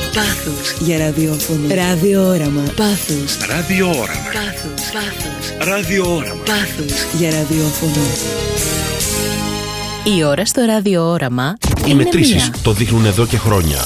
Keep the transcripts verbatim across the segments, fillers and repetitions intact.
Πάθος για ραδιόφωνο. Ραδιόραμα. Πάθος. Ραδιόραμα. Πάθος. Πάθος. Ραδιόραμα. Πάθος για ραδιόφωνο. Η ώρα στο ραδιόραμα. Οι μετρήσεις το δείχνουν εδώ και χρόνια.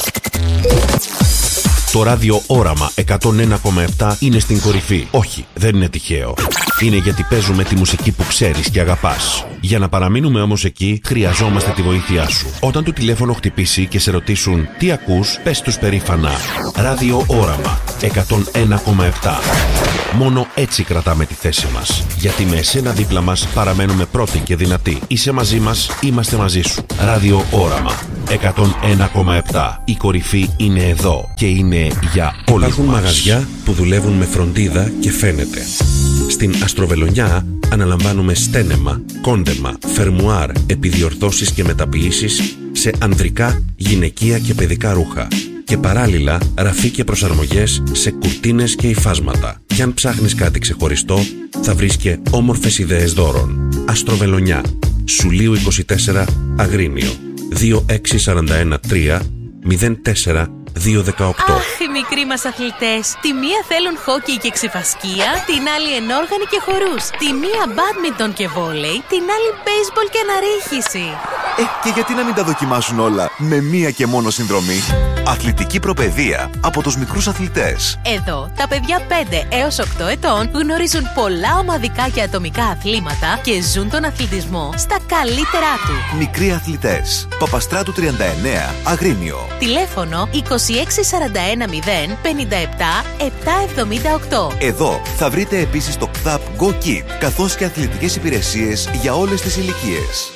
Το ράδιο Όραμα εκατόν ένα κόμμα επτά είναι στην κορυφή. Όχι, δεν είναι τυχαίο. Είναι γιατί παίζουμε τη μουσική που ξέρεις και αγαπάς. Για να παραμείνουμε όμως εκεί, χρειαζόμαστε τη βοήθειά σου. Όταν το τηλέφωνο χτυπήσει και σε ρωτήσουν τι ακούς, πες τους περήφανα Ράδιο Όραμα εκατόν ένα κόμμα επτά. Μόνο έτσι κρατάμε τη θέση μας. Γιατί με εσένα δίπλα μας παραμένουμε πρώτοι και δυνατοί. Είσαι μαζί μας, είμαστε μαζί σου. Ράδιο Όραμα εκατόν ένα κόμμα επτά. Η κορυφή είναι εδώ και είναι για όλους. Υπάρχουν μαγαζιά που δουλεύουν με φροντίδα και φαίνεται. Στην Αστροβελονιά αναλαμβάνουμε στένεμα, κόντεμα, φερμουάρ, επιδιορθώσεις και μεταποιήσεις σε ανδρικά, γυναικεία και παιδικά ρούχα. Και παράλληλα ραφή και προσαρμογές σε κουρτίνες και υφάσματα. Κι αν ψάχνεις κάτι ξεχωριστό, θα βρεις και όμορφες ιδέες δώρων. Αστροβελονιά, Σουλίου είκοσι τέσσερα, Αγρίνιο, δύο έξι τέσσερα ένα τρία μηδέν τέσσερα δύο δεκαοκτώ. Αχ, οι μικροί μας αθλητές. Τη μία θέλουν χόκι και ξυφασκία, την άλλη ενόργανη και χορούς. Τη μία μπάντμιντον και βόλεϊ, την άλλη μπέισμπολ και αναρρίχηση. Ε, και γιατί να μην τα δοκιμάσουν όλα με μία και μόνο συνδρομή? Αθλητική προπαιδεία από τους μικρούς αθλητές. Εδώ, τα παιδιά πέντε έως οκτώ ετών γνωρίζουν πολλά ομαδικά και ατομικά αθλήματα και ζουν τον αθλητισμό στα καλύτερά του. Μικροί αθλητές. Παπαστράτου τριάντα εννέα, Αγρίνιο. Τηλέφωνο είκοσι έξι σαράντα ένα μηδέν πενήντα επτά επτακόσια εβδομήντα οκτώ. Εδώ θα βρείτε επίσης το ΚΘΑΠ Go Kid, καθώς και αθλητικές υπηρεσίες για όλες τις ηλικίες.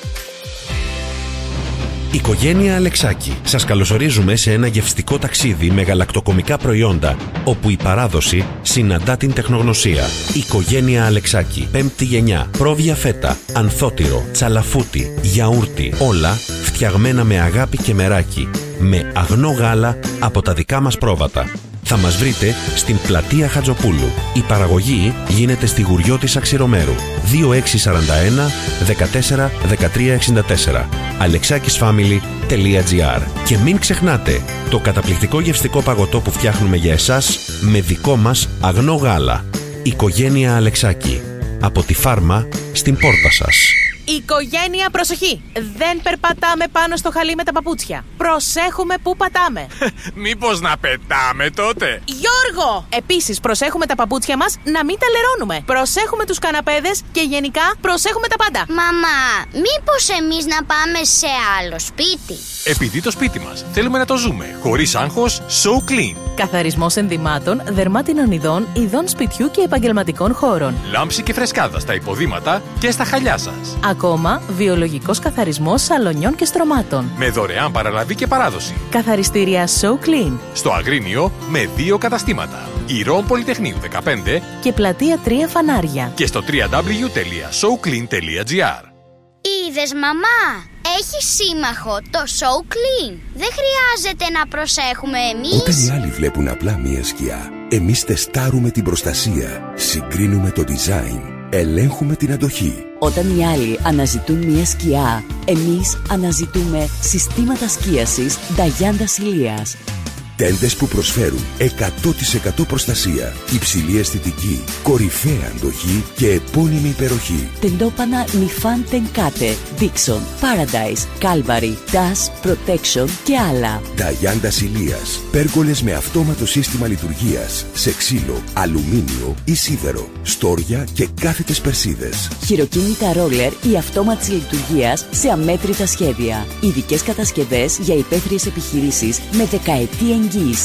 Οικογένεια Αλεξάκη. Σας καλωσορίζουμε σε ένα γευστικό ταξίδι με γαλακτοκομικά προϊόντα, όπου η παράδοση συναντά την τεχνογνωσία. Οικογένεια Αλεξάκη. Πέμπτη γενιά. Πρόβια φέτα, ανθότυρο, τσαλαφούτι, γιαούρτι. Όλα φτιαγμένα με αγάπη και μεράκι. Με αγνό γάλα από τα δικά μας πρόβατα. Θα μας βρείτε στην πλατεία Χατζοπούλου. Η παραγωγή γίνεται στη Γουριό της Αξιρομέρου. δύο έξι τέσσερα ένα δεκατέσσερα δεκατρία εξήντα τέσσερα. αλεξάκισφάμιλι τελεία τζι άρ. Και μην ξεχνάτε το καταπληκτικό γευστικό παγωτό που φτιάχνουμε για εσάς με δικό μας αγνό γάλα. Οικογένεια Αλεξάκη. Από τη φάρμα στην πόρτα σας. Οικογένεια, προσοχή! Δεν περπατάμε πάνω στο χαλί με τα παπούτσια. Προσέχουμε πού πατάμε. Μήπως να πετάμε τότε? Γιώργο! Επίσης, προσέχουμε τα παπούτσια μας να μην τα λερώνουμε. Προσέχουμε τους καναπέδες και γενικά προσέχουμε τα πάντα. Μαμά, μήπως εμείς να πάμε σε άλλο σπίτι? Επειδή το σπίτι μας θέλουμε να το ζούμε χωρίς άγχος, So Clean. Καθαρισμός ενδυμάτων, δερμάτινων ειδών, ειδών σπιτιού και επαγγελματικών χώρων. Λάμψη και φρεσκάδα στα υποδήματα και στα χαλιά σας. Ακόμα, βιολογικός καθαρισμός σαλονιών και στρωμάτων. Με δωρεάν παραλαβή και παράδοση. Καθαριστήρια So Clean. Στο Αγρίνιο με δύο καταστήματα. Ηρών Πολυτεχνείου δεκαπέντε και πλατεία τρία Φανάρια. Και στο double-u double-u double-u τελεία so clean τελεία τζι άρ. Είδες, μαμά, έχει σύμμαχο το So Clean. Δεν χρειάζεται να προσέχουμε εμείς. Όταν οι άλλοι βλέπουν απλά μία σκιά, εμείς τεστάρουμε την προστασία, συγκρίνουμε το design, ελέγχουμε την αντοχή. Όταν οι άλλοι αναζητούν μια σκιά, εμείς αναζητούμε συστήματα σκίασης Νταγιάντα Ηλίας. Τέντες που προσφέρουν εκατό τοις εκατό προστασία, υψηλή αισθητική, κορυφαία αντοχή και επώνυμη υπεροχή. Τεντόπανα Νιφάν Τενκάτε, Dixon, Paradise, Calvary, Dash, Protection και άλλα. Νταγιάντα Ηλίας. Πέργολες με αυτόματο σύστημα λειτουργίας σε ξύλο, αλουμίνιο ή σίδερο, στόρια και κάθετες περσίδες. Χειροκίνητα ρόλερ ή αυτόματης λειτουργίας σε αμέτρητα σχέδια. Ειδικές κατασκευές για υπαίθριες επιχειρήσεις με δεκαετή εγγύηση.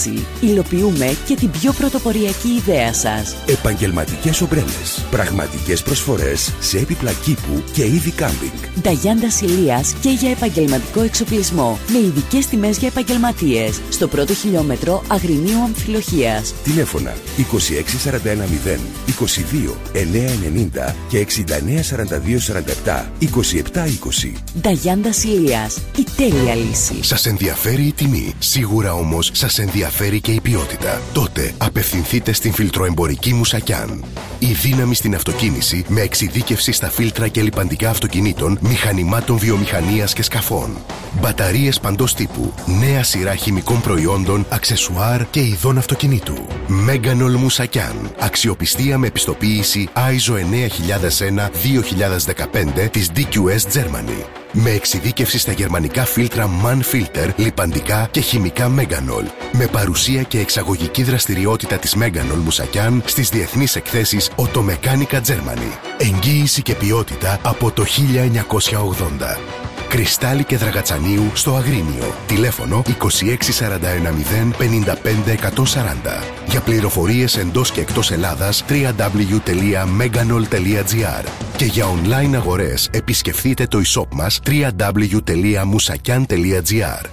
Υλοποιούμε και την πιο πρωτοποριακή ιδέα σας. Επαγγελματικές ομπρέλες. Πραγματικές προσφορές σε έπιπλα κήπου και είδη κάμπινγκ. Νταγιάντα Ηλίας και για επαγγελματικό εξοπλισμό. Με ειδικές τιμές για επαγγελματίες. Στο πρώτο χιλιόμετρο Αγρινίου Αμφιλοχίας. Τηλέφωνα είκοσι έξι σαράντα ένα μηδέν είκοσι δύο εννιακόσια ενενήντα και εξήντα εννέα σαράντα δύο σαράντα επτά είκοσι επτά είκοσι. Νταγιάντα Ηλίας. Η τέλεια λύση. Σας ενδιαφέρει η τιμή. Σίγουρα όμως σας σας ενδιαφέρει και η ποιότητα, τότε απευθυνθείτε στην Φιλτροεμπορική Μουσακιάν. Η δύναμη στην αυτοκίνηση με εξειδίκευση στα φίλτρα και λιπαντικά αυτοκινήτων, μηχανημάτων βιομηχανίας και σκαφών. Μπαταρίες παντός τύπου, νέα σειρά χημικών προϊόντων, αξεσουάρ και ειδών αυτοκινήτου. Μέγκανολ Μουσακιάν. Αξιοπιστία με επιστοποίηση άι ες ο εννιά χιλιάδες ένα δύο χιλιάδες δεκαπέντε της ντι κιου ες Germany. Με εξειδίκευση στα γερμανικά φίλτρα MAN Filter, λιπαντικά και χημικά Μέγκανολ. Με παρουσία και εξαγωγική δραστηριότητα της Μέγκανολ Μουσακιάν στις διεθνείς εκθέσεις Automeccanica Germany. Εγγύηση και ποιότητα από το χίλια εννιακόσια ογδόντα. Κρυστάλλι και Δραγατσανίου στο Αγρίνιο. Τηλέφωνο είκοσι έξι σαράντα ένα μηδέν πενήντα πέντε εκατόν σαράντα. Για πληροφορίες εντός και εκτός Ελλάδας double-u double-u double-u τελεία meganol τελεία gr. Και για online αγορές επισκεφτείτε το e-shop μας double-u double-u double-u τελεία musakian τελεία gr.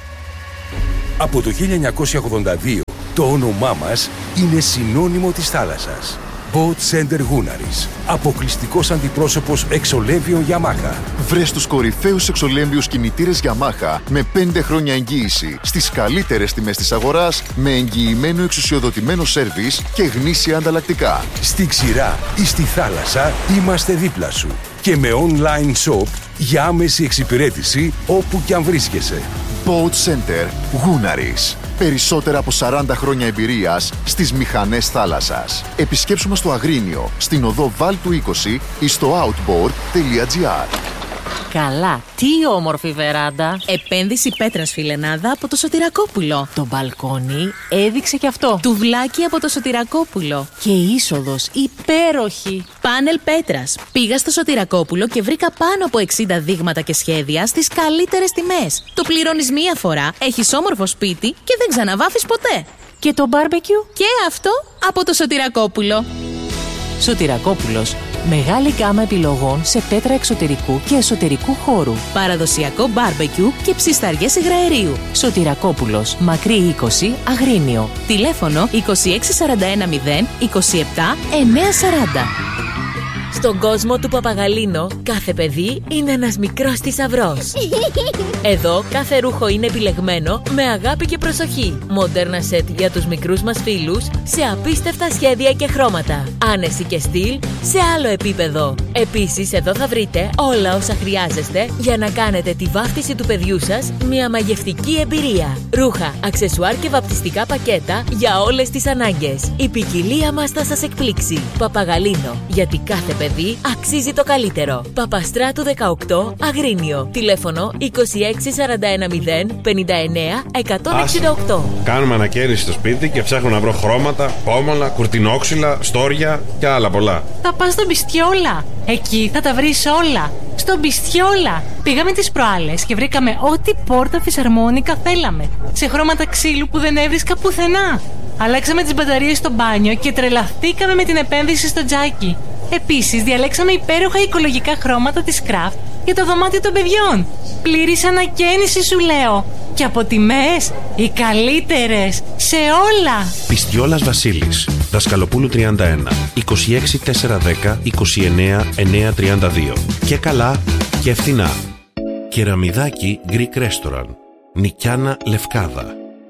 Από το χίλια εννιακόσια ογδόντα δύο το όνομά μας είναι συνώνυμο της θάλασσας. Boat Center Gunaris. Αποκλειστικός αντιπρόσωπος εξολέμβιων Yamaha. Βρες τους κορυφαίους εξολέμβιους κινητήρες Yamaha με πέντε χρόνια εγγύηση στις καλύτερες τιμές της αγοράς, με εγγυημένο εξουσιοδοτημένο σέρβις και γνήσια ανταλλακτικά. Στη ξηρά ή στη θάλασσα είμαστε δίπλα σου. Και με online shop για άμεση εξυπηρέτηση όπου κι αν βρίσκεσαι. Boat Center Gunaris. Περισσότερα από σαράντα χρόνια εμπειρίας στις μηχανές θάλασσας. Επισκέψου μας στο Αγρίνιο, στην οδό Βάλτου είκοσι ή στο outboard τελεία gr. Καλά, τι όμορφη βεράντα. Επένδυση πέτρας φιλενάδα από το Σωτηρακόπουλο. Το μπαλκόνι έδειξε και αυτό. Τουβλάκι από το Σωτηρακόπουλο. Και η είσοδος υπέροχη. Πάνελ πέτρας. Πήγα στο Σωτηρακόπουλο και βρήκα πάνω από εξήντα δείγματα και σχέδια στις καλύτερες τιμές. Το πληρώνεις μία φορά, έχεις όμορφο σπίτι και δεν ξαναβάφεις ποτέ. Και το μπάρμπεκιου? Και αυτό από το Σωτηρακόπουλο. Σωτηρακόπουλος. Μεγάλη γκάμα επιλογών σε πέτρα εξωτερικού και εσωτερικού χώρου. Παραδοσιακό μπάρμπεκιου και ψισταριές υγραερίου. Σωτηρακόπουλος. Μακρύ είκοσι, Αγρίνιο. Τηλέφωνο είκοσι έξι σαράντα ένα μηδέν είκοσι επτά εννιακόσια σαράντα. Στον κόσμο του Παπαγαλίνο, κάθε παιδί είναι ένας μικρός θησαυρός. Εδώ κάθε ρούχο είναι επιλεγμένο με αγάπη και προσοχή. Μοντέρνα σετ για τους μικρούς μας φίλους σε απίστευτα σχέδια και χρώματα. Άνεση και στυλ σε άλλο επίπεδο. Επίσης εδώ θα βρείτε όλα όσα χρειάζεστε για να κάνετε τη βάφτιση του παιδιού σας μια μαγευτική εμπειρία. Ρούχα, αξεσουάρ και βαπτιστικά πακέτα για όλες τις ανάγκες. Η ποικιλία μας θα σας εκπλήξει. Παπαγαλίνο, γιατί κάθε παιδί αξίζει το καλύτερο. Παπαστράτου δεκαοκτώ, Αγρίνιο. Τηλέφωνο είκοσι έξι σαράντα ένα μηδέν πενήντα εννέα εκατόν εξήντα οκτώ. Κάνουμε ανακαίνιση στο σπίτι και ψάχνω να βρω χρώματα, πόμολα, κουρτινόξυλα, στόρια και άλλα πολλά. Θα πας στον Μπιστιόλα. Εκεί θα τα βρεις όλα. Στον Μπιστιόλα. Πήγαμε τις προάλλες και βρήκαμε ό,τι πόρτα φυσαρμόνικα θέλαμε. Σε χρώματα ξύλου που δεν έβρισκα πουθενά. Αλλάξαμε τις μπαταρίες στο μπάνιο και τρελαθήκαμε με την επένδυση στο τζάκι. Επίσης, διαλέξαμε υπέροχα οικολογικά χρώματα της Craft για το δωμάτιο των παιδιών. Πλήρης ανακαίνιση σου λέω. Και από τιμές, οι καλύτερες σε όλα. Πιστιόλας Βασίλης, Δασκαλοπούλου τριάντα ένα, είκοσι έξι τετρακόσια δέκα είκοσι εννέα εννιακόσια τριάντα δύο. Και καλά και φθηνά. Κεραμιδάκι Greek Restaurant, Νικιάνα Λευκάδα.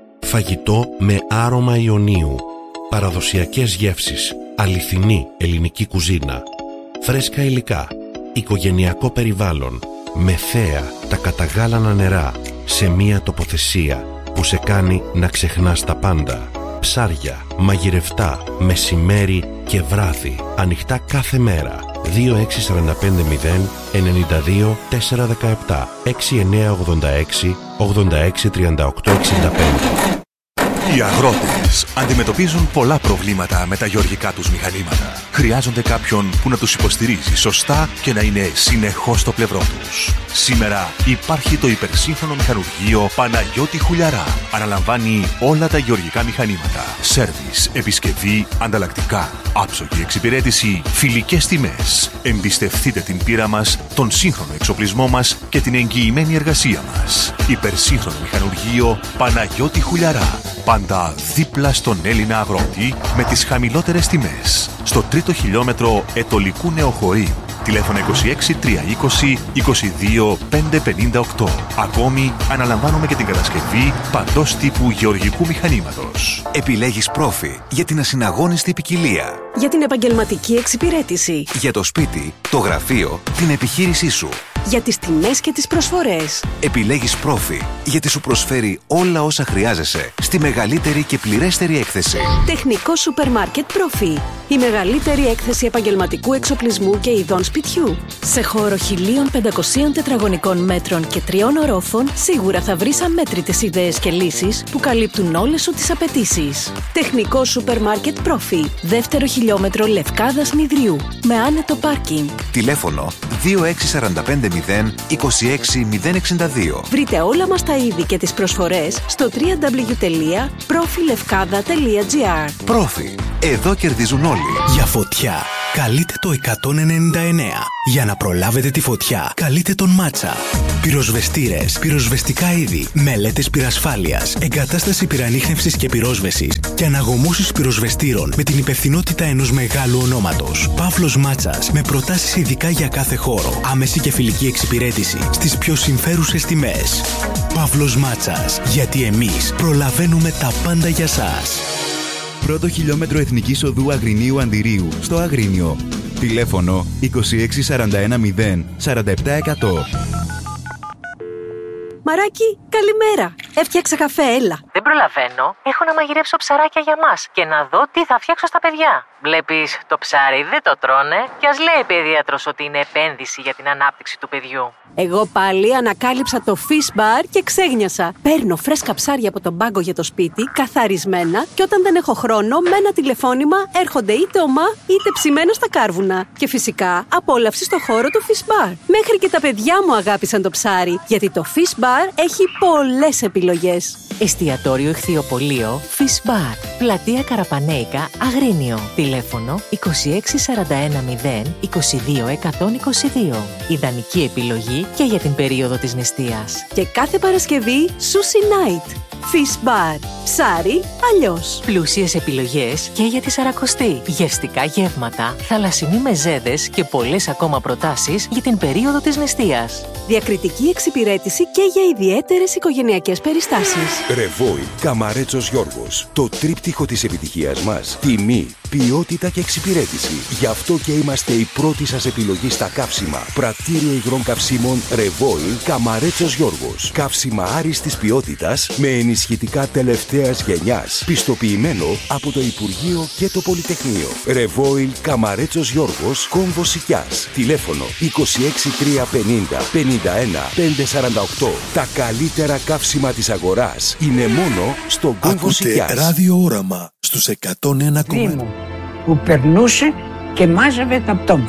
Φαγητό με άρωμα Ιωνίου. Παραδοσιακές γεύσεις. Αληθινή ελληνική κουζίνα. Φρέσκα υλικά. Οικογενειακό περιβάλλον. Με θέα τα καταγάλανα νερά. Σε μία τοποθεσία που σε κάνει να ξεχνάς τα πάντα. Ψάρια, μαγειρευτά, μεσημέρι και βράδυ. Ανοιχτά κάθε μέρα. δύο έξι σαράντα πέντε μηδέν ενενήντα δύο τετρακόσια δεκαεπτά έξι εννιά ογδόντα έξι ογδόντα έξι τριάντα οκτώ εξήντα πέντε. Οι αγρότες αντιμετωπίζουν πολλά προβλήματα με τα γεωργικά τους μηχανήματα. Χρειάζονται κάποιον που να τους υποστηρίζει σωστά και να είναι συνεχώς στο πλευρό τους. Σήμερα υπάρχει το υπερσύγχρονο μηχανουργείο Παναγιώτη Χουλιαρά. Αναλαμβάνει όλα τα γεωργικά μηχανήματα. Σέρβις, επισκευή, ανταλλακτικά, άψογη εξυπηρέτηση, φιλικές τιμές. Εμπιστευτείτε την πείρα μας, τον σύγχρονο εξοπλισμό μας και την εγγυημένη εργασία μας. Υπερσύγχρονο μηχανουργείο Παναγιώτη Χουλιαρά. Πάντα δίπλα στον Έλληνα αγρότη με τις χαμηλότερες τιμές. Στο τρίτο χιλιόμετρο Ετωλικού Νεοχωρίου. Τηλέφωνο είκοσι έξι τριακόσια είκοσι είκοσι δύο πεντακόσια πενήντα οκτώ. Ακόμη αναλαμβάνουμε και την κατασκευή παντός τύπου γεωργικού μηχανήματος. Επιλέγεις Profi για την ασυναγώνιστη ποικιλία. Για την επαγγελματική εξυπηρέτηση. Για το σπίτι, το γραφείο, την επιχείρησή σου. Για τις τιμές και τις προσφορές. Επιλέγεις Profi γιατί σου προσφέρει όλα όσα χρειάζεσαι στη μεγαλύτερη και πληρέστερη έκθεση. Τεχνικό σούπερ μάρκετ Profi. Η μεγαλύτερη έκθεση επαγγελματικού εξοπλισμού και ειδών σπιτιού. Σε χώρο χίλια πεντακόσια τετραγωνικών μέτρων και τριών ορόφων, σίγουρα θα βρεις αμέτρητες ιδέες και λύσεις που καλύπτουν όλες σου τις απαιτήσεις. Τεχνικό σούπερ μάρκετ Profi. Δεύτερο χιλιόμετρο Λευκάδας Νηδρίου. Με άνετο πάρκινγκ. Τηλέφωνο δύο έξι τέσσερα πέντε μηδέν είκοσι έξι μηδέν εξήντα δύο. Βρείτε όλα μας τα είδη και τις προσφορές στο double-u double-u double-u τελεία profilevkada τελεία gr. Profi. Εδώ κερδίζουν όλοι. Για φωτιά, καλείτε το εκατόν ενενήντα εννέα. Για να προλάβετε τη φωτιά, καλείτε τον Μάτσα. Πυροσβεστήρες, πυροσβεστικά είδη, μελέτες πυρασφάλειας, εγκατάσταση πυρανίχνευσης και πυρόσβεσης και αναγωμώσεις πυροσβεστήρων με την υπευθυνότητα ενός μεγάλου ονόματος. Παύλος Μάτσας, με προτάσεις ειδικά για κάθε χώρο, άμεση και φιλική εξυπηρέτηση στις πιο συμφέρουσες τιμές. Παύλος Μάτσας, γιατί εμείς προλαβαίνουμε τα πάντα για σας. Πρώτο χιλιόμετρο Εθνικής Οδού Αγρινίου Αντιρίου στο Αγρίνιο. Τηλέφωνο είκοσι έξι σαράντα ένα μηδέν σαράντα επτά εκατό. Μαράκι, καλημέρα. Έφτιαξα καφέ, έλα. Δεν προλαβαίνω. Έχω να μαγειρέψω ψαράκια για μας και να δω τι θα φτιάξω στα παιδιά. Βλέπεις, το ψάρι δεν το τρώνε και ας λέει η παιδίατρος ότι είναι επένδυση για την ανάπτυξη του παιδιού. Εγώ πάλι ανακάλυψα το Fish Bar και ξέγνιασα. Παίρνω φρέσκα ψάρια από τον πάγκο για το σπίτι, καθαρισμένα, και όταν δεν έχω χρόνο, με ένα τηλεφώνημα έρχονται είτε ομά είτε ψημένα στα κάρβουνα. Και φυσικά απόλαυση στο χώρο του Fish Bar. Μέχρι και τα παιδιά μου αγάπησαν το ψάρι, γιατί το Fish Bar έχει πολλές επιλογές. Εστιατόριο Εχθιοπωλείο Fish Bar. Πλατεία Καραπανέικα, Αγρίνιο. Τηλέφωνο είκοσι έξι σαράντα ένα μηδέν είκοσι δύο εκατόν είκοσι δύο. Ιδανική επιλογή και για την περίοδο της νηστείας. Και κάθε Παρασκευή Sushi Night. Fish Bar. Ψάρι αλλιώς. Πλούσιες επιλογές και για τη Σαρακοστή. Γευστικά γεύματα, θαλασσινοί μεζέδες και πολλές ακόμα προτάσεις για την περίοδο της νηστείας. Διακριτική εξυπηρέτηση και για ιδιαίτερες οικογενειακές περιστάσεις. Ρεβόι Καμαρέτσος Γιώργος. Το τρίπτυχο της επιτυχίας μας. Τιμή, ποιότητα και εξυπηρέτηση. Γι' αυτό και είμαστε η πρώτη σας επιλογή στα καύσιμα. Πρατήριο υγρών καυσίμων Ρεβόι Καμαρέτσος Γιώργος. Καύσιμα άριστης ποιότητας με ενισχυτικά τελευταίας γενιάς. Πιστοποιημένο από το Υπουργείο και το Πολυτεχνείο. Ρεβόι Καμαρέτσος Γιώργος, Κόμβο Σικιάς. Τηλέφωνο είκοσι έξι τριακόσια πενήντα πενήντα ένα πεντακόσια σαράντα οκτώ. Τα καλύτερα καύσιμα της αγοράς είναι μόνο στο Κόμβο Σικιάς. Ακούτε Ράδιο Όραμα στους εκατόν ένα κόμμα ένα. Που περνούσε και μάζευε τα πτώματα.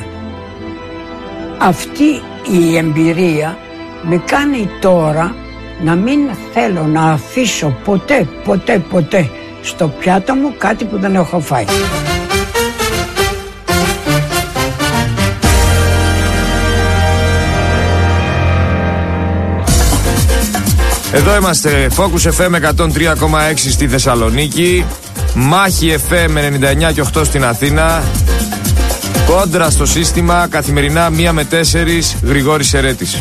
Αυτή η εμπειρία με κάνει τώρα να μην θέλω να αφήσω ποτέ, ποτέ, ποτέ στο πιάτο μου κάτι που δεν έχω φάει. Εδώ είμαστε, Focus εφ εμ εκατόν τρία κόμμα έξι στη Θεσσαλονίκη, Μάχη εφ εμ ενενήντα εννιά κόμμα οκτώ στην Αθήνα, Κόντρα στο σύστημα, καθημερινά μία με τέσσερις, Γρηγόρης Ερέτης.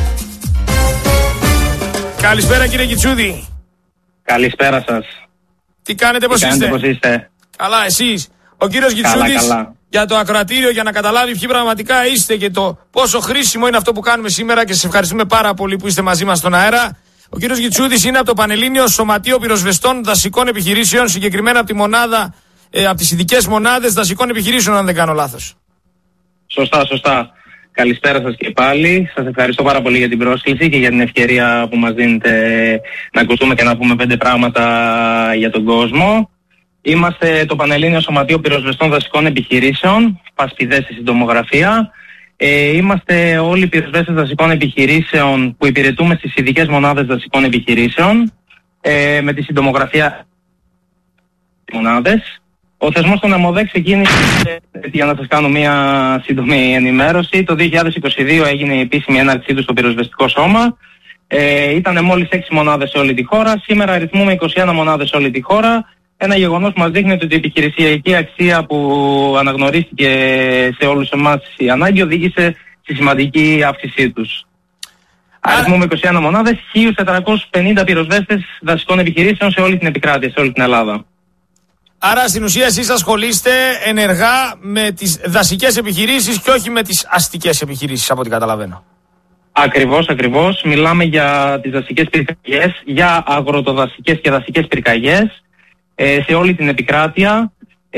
Καλησπέρα κύριε Κιτσούδη. Καλησπέρα σας. Τι κάνετε, πώς είστε? πώς είστε? Καλά, εσείς? Ο κύριος Κιτσούδης για το ακροατήριο, για να καταλάβει ποιοι πραγματικά είστε και το πόσο χρήσιμο είναι αυτό που κάνουμε σήμερα, και σας ευχαριστούμε πάρα πολύ που είστε μαζί μας στον αέρα. Ο κύριος Γιτσούδης είναι από το Πανελλήνιο Σωματείο Πυροσβεστών Δασικών Επιχειρήσεων, συγκεκριμένα από τη μονάδα, ε, από τις ειδικές μονάδες δασικών επιχειρήσεων, αν δεν κάνω λάθος. Σωστά, σωστά. Καλησπέρα σας και πάλι. Σας ευχαριστώ πάρα πολύ για την πρόσκληση και για την ευκαιρία που μας δίνετε να ακουστούμε και να πούμε πέντε πράγματα για τον κόσμο. Είμαστε το Πανελλήνιο Σωματείο Πυροσβεστών Δασικών Επιχειρήσεων, πασπιδές στη συντομογραφία. Ε, είμαστε όλοι πυροσβέστες δασικών επιχειρήσεων που υπηρετούμε στις ειδικές μονάδες δασικών επιχειρήσεων, ε, με τη συντομογραφία μονάδες. Ο θεσμός των ΕΜΟΔΕ ξεκίνησε, για να σας κάνω μια σύντομη ενημέρωση, το δύο χιλιάδες είκοσι δύο έγινε η επίσημη έναρξή του στο πυροσβεστικό σώμα. Ε, ήταν μόλις έξι μονάδες σε όλη τη χώρα, σήμερα αριθμούμε είκοσι ένα μονάδες σε όλη τη χώρα. Ένα γεγονός που μας δείχνει ότι η επιχειρησιακή αξία που αναγνωρίστηκε σε όλους εμάς η ανάγκη οδήγησε στη σημαντική αύξησή τους. Αριθμούμε είκοσι ένα μονάδες, χίλια τετρακόσιους πενήντα πυροσβέστες δασικών επιχειρήσεων σε όλη την επικράτεια, σε όλη την Ελλάδα. Άρα στην ουσία εσείς ασχολείστε ενεργά με τις δασικές επιχειρήσεις και όχι με τις αστικές επιχειρήσεις, από ό,τι καταλαβαίνω. Ακριβώς, ακριβώς. Μιλάμε για τις δασικές πυρκαγιές, για αγροτοδασικές και δασικές πυρκαγιές ε, σε όλη την επικράτεια.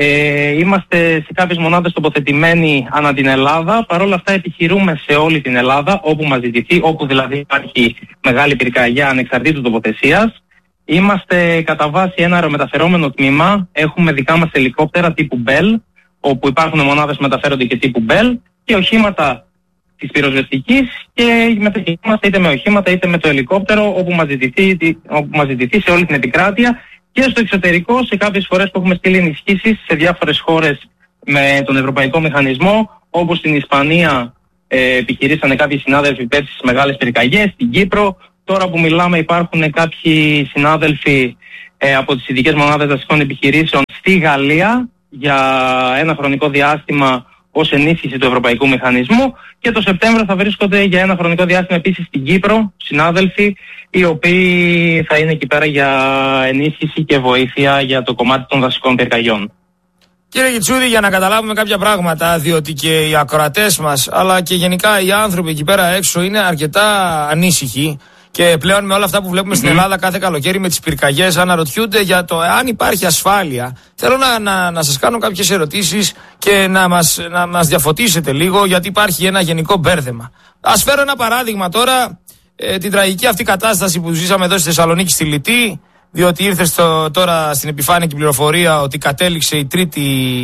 Ε, είμαστε σε κάποιες μονάδες τοποθετημένοι ανά την Ελλάδα. Παρ' όλα αυτά επιχειρούμε σε όλη την Ελλάδα, όπου μας ζητηθεί, όπου δηλαδή υπάρχει μεγάλη πυρκαγιά ανεξαρτήτου τοποθεσίας. Είμαστε κατά βάση ένα αερομεταφερόμενο τμήμα. Έχουμε δικά μας ελικόπτερα τύπου Bell, όπου υπάρχουν μονάδες που μεταφέρονται και τύπου Bell, και οχήματα της πυροσβεστικής, και μεταχειριζόμαστε είτε με οχήματα είτε με το ελικόπτερο όπου μας ζητηθεί, όπου μας ζητηθεί σε όλη την επικράτεια και στο εξωτερικό, σε κάποιες φορές που έχουμε στείλει ενισχύσεις σε διάφορες χώρες με τον Ευρωπαϊκό Μηχανισμό, όπως στην Ισπανία ε, επιχειρήσανε κάποιοι συνάδελφοι πέρσι στις μεγάλες πυρκαγιές, στην Κύπρο. Τώρα που μιλάμε υπάρχουν κάποιοι συνάδελφοι ε, από τις ειδικές μονάδες δασικών επιχειρήσεων στη Γαλλία για ένα χρονικό διάστημα ως ενίσχυση του Ευρωπαϊκού Μηχανισμού, και το Σεπτέμβριο θα βρίσκονται για ένα χρονικό διάστημα επίσης στην Κύπρο συνάδελφοι, οι οποίοι θα είναι εκεί πέρα για ενίσχυση και βοήθεια για το κομμάτι των δασικών πυρκαγιών. Κύριε Γητσούδη, για να καταλάβουμε κάποια πράγματα, διότι και οι ακροατές μας αλλά και γενικά οι άνθρωποι εκεί πέρα έξω είναι αρκετά ανήσυχοι, και πλέον με όλα αυτά που βλέπουμε mm-hmm. στην Ελλάδα κάθε καλοκαίρι με τις πυρκαγιές αναρωτιούνται για το αν υπάρχει ασφάλεια. Θέλω να, να, να σας κάνω κάποιες ερωτήσεις και να μας, να μας διαφωτίσετε λίγο, γιατί υπάρχει ένα γενικό μπέρδεμα. Ας φέρω ένα παράδειγμα τώρα, ε, την τραγική αυτή κατάσταση που ζήσαμε εδώ στη Θεσσαλονίκη, στη Λυτή, διότι ήρθε στο, τώρα στην επιφάνεια και πληροφορία ότι κατέληξε η τρίτη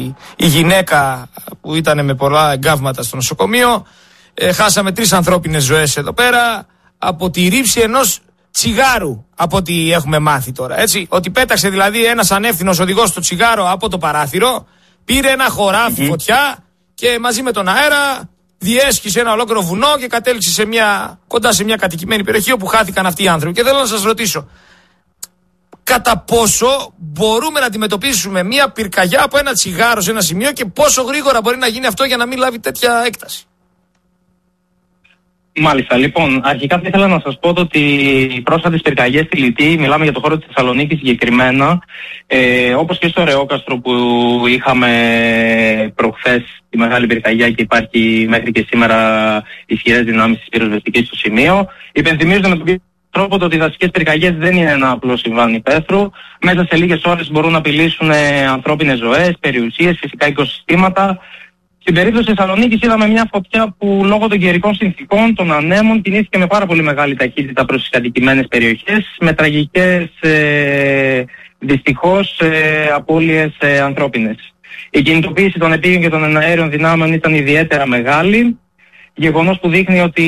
η γυναίκα που ήταν με πολλά εγκάβματα στο νοσοκομείο. Ε, χάσαμε τρεις ανθρώπινες ζωές εδώ πέρα από τη ρήψη ενός τσιγάρου, από ό,τι έχουμε μάθει τώρα, έτσι. Ότι πέταξε δηλαδή ένας ανεύθυνος οδηγός το τσιγάρο από το παράθυρο, πήρε ένα χωράφι mm-hmm. φωτιά και μαζί με τον αέρα διέσχισε ένα ολόκληρο βουνό και κατέληξε σε μια, κοντά σε μια κατοικημένη περιοχή όπου χάθηκαν αυτοί οι άνθρωποι. Και θέλω να σας ρωτήσω, κατά πόσο μπορούμε να αντιμετωπίσουμε μια πυρκαγιά από ένα τσιγάρο σε ένα σημείο και πόσο γρήγορα μπορεί να γίνει αυτό για να μην λάβει τέτοια έκταση? Μάλιστα, λοιπόν, αρχικά θα ήθελα να σας πω ότι οι πρόσφατες πυρκαγιές στη Λυτή, μιλάμε για το χώρο της Θεσσαλονίκης συγκεκριμένα, ε, όπως και στο Ρεόκαστρο που είχαμε προχθές τη μεγάλη πυρκαγιά και υπάρχει μέχρι και σήμερα ισχυρές δυνάμεις της πυροσβεστικής στο σημείο, υπενθυμίζονται με τον τρόπο ότι οι δασικές πυρκαγιές δεν είναι ένα απλό συμβάν υπαίθρου. Μέσα σε λίγες ώρες μπορούν να απειλήσουν ανθρώπινες ζωές, περιουσίες, φυσικά οικοσυστήματα. Στην περίπτωση της Θεσσαλονίκης είδαμε μια φωτιά που λόγω των καιρικών συνθηκών, των ανέμων, κινήθηκε με πάρα πολύ μεγάλη ταχύτητα προς τις κατοικημένες περιοχές, με τραγικές ε, δυστυχώς ε, απώλειες ε, ανθρώπινες. Η κινητοποίηση των επίγειων και των εναέριων δυνάμεων ήταν ιδιαίτερα μεγάλη, γεγονός που δείχνει ότι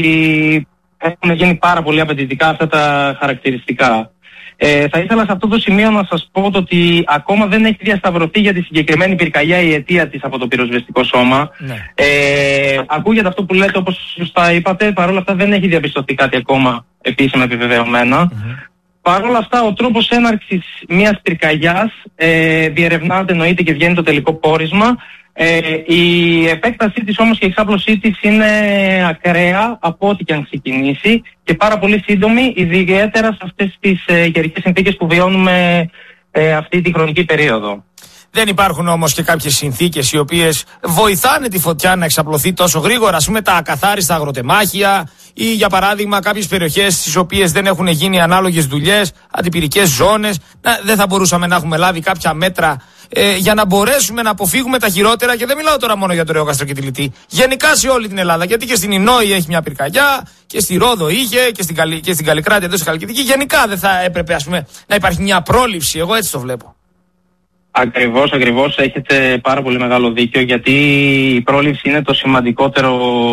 έχουν γίνει πάρα πολύ απαιτητικά αυτά τα χαρακτηριστικά. Ε, θα ήθελα σε αυτό το σημείο να σας πω ότι ακόμα δεν έχει διασταυρωθεί για τη συγκεκριμένη πυρκαγιά η αιτία της από το πυροσβεστικό σώμα. Ναι. Ε, ακούγεται αυτό που λέτε, όπως σωστά είπατε, παρόλα αυτά δεν έχει διαπιστωθεί κάτι ακόμα επίσημα επιβεβαιωμένα. Mm-hmm. Παρ' όλα αυτά, ο τρόπος έναρξης μιας πυρκαγιάς ε, διερευνάται, εννοείται, και βγαίνει το τελικό πόρισμα. Ε, η επέκτασή της όμως και η εξάπλωσή της είναι ακραία από ό,τι και αν ξεκινήσει και πάρα πολύ σύντομη, ιδιαίτερα σε αυτές τις ε, καιρικές συνθήκες που βιώνουμε ε, αυτή τη χρονική περίοδο. Δεν υπάρχουν όμως και κάποιες συνθήκες οι οποίες βοηθάνε τη φωτιά να εξαπλωθεί τόσο γρήγορα, ας πούμε τα ακαθάριστα αγροτεμάχια ή για παράδειγμα κάποιες περιοχές στις οποίες δεν έχουν γίνει ανάλογες δουλειές, αντιπυρικές ζώνες? Να, δεν θα μπορούσαμε να έχουμε λάβει κάποια μέτρα ε, για να μπορέσουμε να αποφύγουμε τα χειρότερα? Και δεν μιλάω τώρα μόνο για το Ρεόκαστρο και τη Λυτή, γενικά σε όλη την Ελλάδα. Γιατί και στην Ινόη έχει μια πυρκαγιά και στη Ρόδο είχε και στην, Καλ... και στην Καλλικράτεια εδώ στη Χαλκιδική. Γενικά δεν θα έπρεπε, ας πούμε, να υπάρχει μια πρόληψη? Εγώ έτσι το βλέπω. Ακριβώς, ακριβώς, έχετε πάρα πολύ μεγάλο δίκιο, γιατί η πρόληψη είναι το σημαντικότερο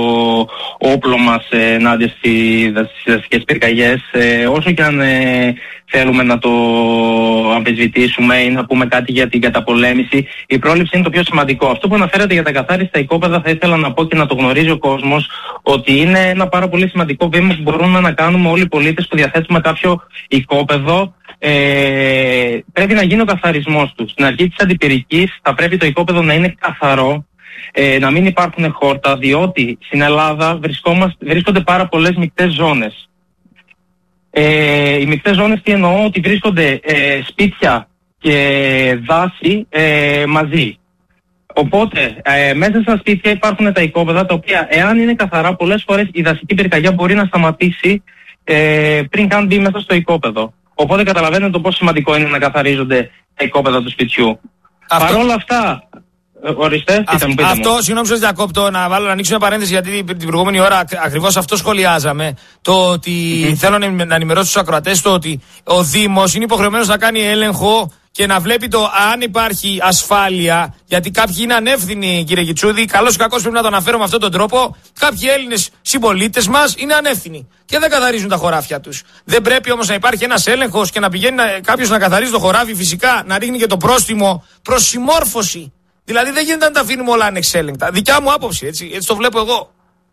όπλο μας ε, ενάντια στις δασικές πυρκαγιές. Ε, όσο και αν ε, θέλουμε να το αμφισβητήσουμε ή να πούμε κάτι για την καταπολέμηση, η πρόληψη είναι το πιο σημαντικό. Αυτό που αναφέρατε για τα καθάριστα οικόπεδα, θα ήθελα να πω και να το γνωρίζει ο κόσμος, ότι είναι ένα πάρα πολύ σημαντικό βήμα που μπορούμε να κάνουμε όλοι οι πολίτες που διαθέτουμε κάποιο οικόπεδο. Ε, πρέπει να γίνει ο καθαρισμός του. Στην αρχή της αντιπυρικής θα πρέπει το οικόπεδο να είναι καθαρό, ε, να μην υπάρχουν χόρτα, διότι στην Ελλάδα βρίσκονται πάρα πολλές μεικτές ζώνες. Ε, οι μεικτές ζώνες τι εννοώ, ότι βρίσκονται ε, σπίτια και δάση ε, μαζί. Οπότε ε, μέσα στα σπίτια υπάρχουν τα οικόπεδα, τα οποία εάν είναι καθαρά, πολλές φορές η δασική πυρκαγιά μπορεί να σταματήσει ε, πριν καν μπει μέσα στο οικόπεδο. Οπότε καταλαβαίνετε το πόσο σημαντικό είναι να καθαρίζονται τα οικόπεδα του σπιτιού. Παρ' όλα αυτά, ορίστε, πείτε μου, πείτε αυτό, μου. συγγνώμη σας διακόπτω, να βάλω να ανοίξω μια παρένθεση, γιατί την προηγούμενη ώρα ακριβώς αυτό σχολιάζαμε. Το ότι mm-hmm. θέλω να, να ενημερώσω τους ακροατές το ότι ο Δήμος είναι υποχρεωμένος να κάνει έλεγχο και να βλέπει το αν υπάρχει ασφάλεια, γιατί κάποιοι είναι ανεύθυνοι, κύριε Γιτσούδη, καλώς ή κακώς πρέπει να το αναφέρω με αυτόν τον τρόπο. Κάποιοι Έλληνες συμπολίτες μας είναι ανεύθυνοι και δεν καθαρίζουν τα χωράφια τους. Δεν πρέπει όμως να υπάρχει ένας έλεγχος και να πηγαίνει κάποιος να καθαρίζει το χωράφι, φυσικά να ρίχνει και το πρόστιμο προς συμμόρφωση. Δηλαδή δεν γίνεται να τα αφήνουμε όλα ανεξέλεγκτα. Δικιά μου άποψη, έτσι, έτσι το βλέπω εγώ.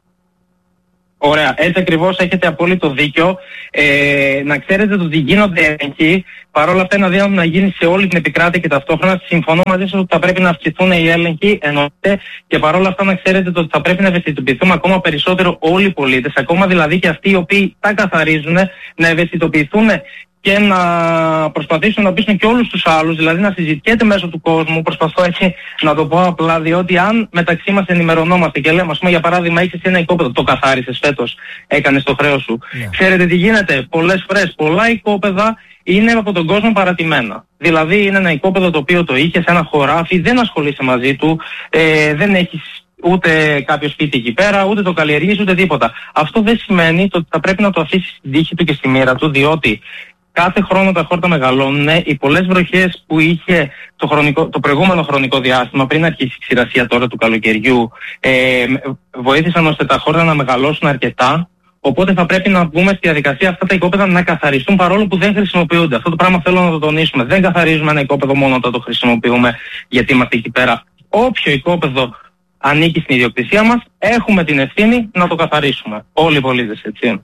Ωραία, έτσι ακριβώς έχετε απόλυτο δίκιο. Ε, να ξέρετε ότι γίνονται έλεγχοι, παρόλα αυτά είναι αδύνατο να γίνει σε όλη την επικράτεια και ταυτόχρονα. Συμφωνώ μαζί σας ότι θα πρέπει να αυξηθούν οι έλεγχοι, εννοείται, και παρόλα αυτά να ξέρετε ότι θα πρέπει να ευαισθητοποιηθούμε ακόμα περισσότερο όλοι οι πολίτες, ακόμα δηλαδή και αυτοί οι οποίοι τα καθαρίζουν, να ευαισθητοποιηθούν και να προσπαθήσουν να πείσουν και όλους τους άλλους, δηλαδή να συζητιέται μέσω του κόσμου. Προσπαθώ έτσι να το πω απλά, διότι αν μεταξύ μας ενημερωνόμαστε και λέμε, ας πούμε, για παράδειγμα, έχεις ένα οικόπεδο, το καθάρισες φέτος, έκανες το χρέος σου. Yeah. Ξέρετε τι γίνεται, πολλές φορές πολλά οικόπεδα είναι από τον κόσμο παρατημένα. Δηλαδή είναι ένα οικόπεδο το οποίο το είχες, ένα χωράφι, δεν ασχολείσαι μαζί του, ε, δεν έχεις ούτε κάποιο σπίτι εκεί πέρα, ούτε το καλλιεργείς, ούτε τίποτα. Αυτό δεν σημαίνει το ότι θα πρέπει να το αφήσεις στην τύχη του και στη μοίρα του, διότι κάθε χρόνο τα χόρτα μεγαλώνουν. Οι πολλές βροχές που είχε το, χρονικό, το προηγούμενο χρονικό διάστημα, πριν αρχίσει η ξηρασία τώρα του καλοκαιριού, ε, βοήθησαν ώστε τα χόρτα να μεγαλώσουν αρκετά. Οπότε θα πρέπει να μπούμε στη διαδικασία αυτά τα οικόπεδα να καθαριστούν, παρόλο που δεν χρησιμοποιούνται. Αυτό το πράγμα θέλω να το τονίσουμε. Δεν καθαρίζουμε ένα οικόπεδο μόνο όταν το χρησιμοποιούμε, γιατί είμαστε εκεί πέρα. Όποιο οικόπεδο ανήκει στην ιδιοκτησία μας, έχουμε την ευθύνη να το καθαρίσουμε. Όλοι οι πολίτες, έτσι.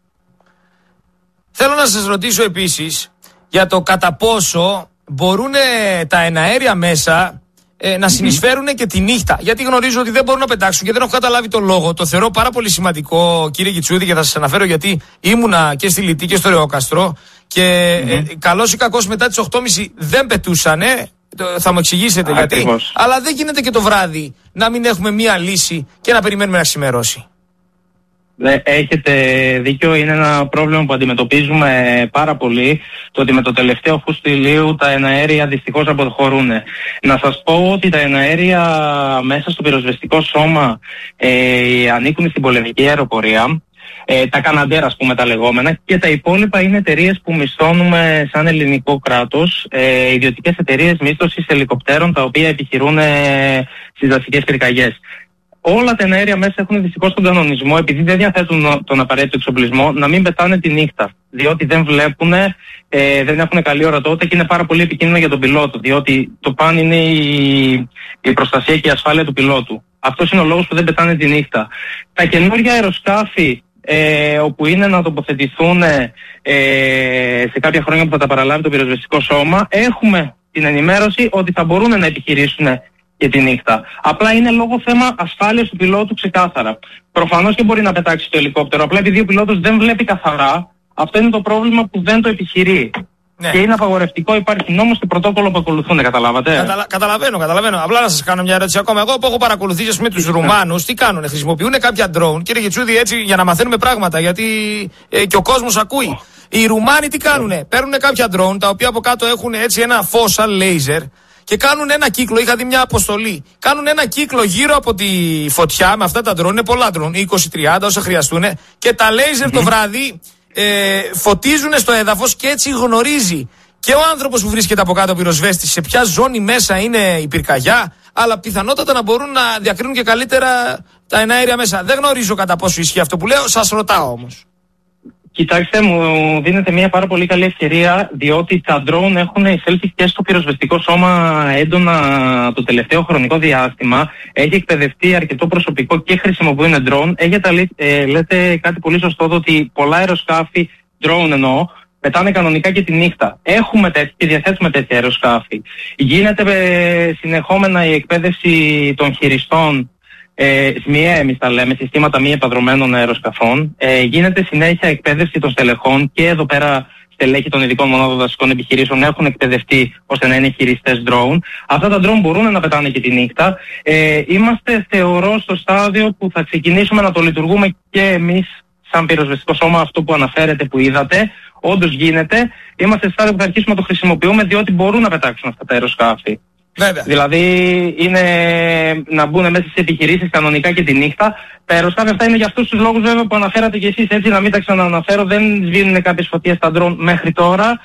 Θέλω να σας ρωτήσω επίσης για το κατά πόσο μπορούν τα εναέρια μέσα ε, να συνεισφέρουν και τη νύχτα. Γιατί γνωρίζω ότι δεν μπορούν να πετάξουν και δεν έχω καταλάβει τον λόγο. Το θεωρώ πάρα πολύ σημαντικό, κύριε Γιτσούδη, και θα σας αναφέρω γιατί ήμουνα και στη Λυτή και στο Ρεόκαστρο και mm-hmm. ε, καλώς ή κακώς μετά τις οκτώ και μισή δεν πετούσανε. Θα μου εξηγήσετε Α, γιατί. Ακριβώς. Αλλά δεν γίνεται και το βράδυ να μην έχουμε μία λύση και να περιμένουμε να ξημερώσει. Έχετε δίκιο, είναι ένα πρόβλημα που αντιμετωπίζουμε πάρα πολύ, το ότι με το τελευταίο φως ηλίου τα εναέρια δυστυχώς αποχωρούν. Να σας πω ότι τα εναέρια μέσα στο πυροσβεστικό σώμα ε, ανήκουν στην πολεμική αεροπορία, ε, τα Καναντέρ, ας πούμε, τα λεγόμενα, και τα υπόλοιπα είναι εταιρείες που μισθώνουμε σαν ελληνικό κράτος, ε, ιδιωτικές εταιρείες μίσθωσης ελικοπτέρων, τα οποία επιχειρούν ε, στις δασικές πυρκαγιές. Όλα τα εναέρια μέσα έχουν δυστυχώς τον κανονισμό, επειδή δεν διαθέτουν τον απαραίτητο εξοπλισμό, να μην πετάνε τη νύχτα. Διότι δεν βλέπουν, ε, δεν έχουν καλή ορατότητα και είναι πάρα πολύ επικίνδυνο για τον πιλότο. Διότι το παν είναι η, η προστασία και η ασφάλεια του πιλότου. Αυτός είναι ο λόγος που δεν πετάνε τη νύχτα. Τα καινούργια αεροσκάφη, ε, όπου είναι να τοποθετηθούν ε, σε κάποια χρόνια που θα τα παραλάβει το πυροσβεστικό σώμα, έχουμε την ενημέρωση ότι θα μπορούν να επιχειρήσουν και τη νύχτα. Απλά είναι λόγω θέμα ασφάλειας του πιλότου ξεκάθαρα. Προφανώς και μπορεί να πετάξει το ελικόπτερο. Απλά επειδή ο πιλότος δεν βλέπει καθαρά, αυτό είναι το πρόβλημα που δεν το επιχειρεί. Ναι. Και είναι απαγορευτικό, υπάρχει νόμος και πρωτόκολλο που ακολουθούν, καταλάβατε. Καταλα... Καταλαβαίνω, καταλαβαίνω. Απλά να σας κάνω μια ερώτηση ακόμα. Εγώ που έχω παρακολουθήσει, ας πούμε, τους Ρουμάνους, τι κάνουνε, χρησιμοποιούν κάποια drone, κύριε Γιτσούδη, έτσι για να μαθαίνουμε πράγματα, γιατί ε, και ο κόσμος ακούει. Οι Ρουμάνοι τι κάνουνε, παίρνουν κάποια drone, τα οποία από κάτω έχουν έτσι ένα φως λέιζερ. Και κάνουν ένα κύκλο, είχα δει μια αποστολή. Κάνουν ένα κύκλο γύρω από τη φωτιά με αυτά τα ντρόν, είναι πολλά ντρόν, είκοσι τριάντα όσα χρειαστούν. Και τα λέιζερ mm-hmm. το βράδυ ε, φωτίζουν στο έδαφος και έτσι γνωρίζει και ο άνθρωπος που βρίσκεται από κάτω πυροσβέστης σε ποια ζώνη μέσα είναι η πυρκαγιά, αλλά πιθανότατα να μπορούν να διακρίνουν και καλύτερα τα εναέρια μέσα. Δεν γνωρίζω κατά πόσο ισχύει αυτό που λέω, σας ρωτάω όμως. Κοιτάξτε, μου δίνετε μια πάρα πολύ καλή ευκαιρία, διότι τα drone έχουν εισέλθει και στο πυροσβεστικό σώμα έντονα το τελευταίο χρονικό διάστημα. Έχει εκπαιδευτεί αρκετό προσωπικό και χρησιμοποιούν drone. Έχετε, ε, λέτε κάτι πολύ σωστό, ότι πολλά αεροσκάφη, drone εννοώ, πετάνε κανονικά και τη νύχτα. Έχουμε τέτοια και διαθέτουμε τέτοια αεροσκάφη. Γίνεται ε, συνεχόμενα η εκπαίδευση των χειριστών, ε, ΣΜΙΕ εμείς τα λέμε, συστήματα μη επαδρομένων αεροσκαφών. Ε, γίνεται συνέχεια εκπαίδευση των στελεχών και εδώ πέρα στελέχη των ειδικών μονάδων δασικών επιχειρήσεων έχουν εκπαιδευτεί ώστε να είναι χειριστές drone. Αυτά τα drone μπορούν να πετάνε και τη νύχτα. Ε, είμαστε, θεωρώ, στο στάδιο που θα ξεκινήσουμε να το λειτουργούμε και εμείς σαν πυροσβεστικό σώμα, αυτό που αναφέρετε, που είδατε. Όντως γίνεται. Είμαστε στο στάδιο που θα αρχίσουμε να το χρησιμοποιούμε, διότι μπορούν να πετάξουν αυτά τα αεροσκάφη. Βέβαια. Δηλαδή είναι να μπουν μέσα στις επιχειρήσεις κανονικά και τη νύχτα. Τα αεροσκάφη αυτά είναι για αυτούς τους λόγους βέβαια που αναφέρατε και εσείς, έτσι να μην τα ξανααναφέρω. Δεν σβήνουν κάποιες φωτιές στα ντρόν μέχρι τώρα.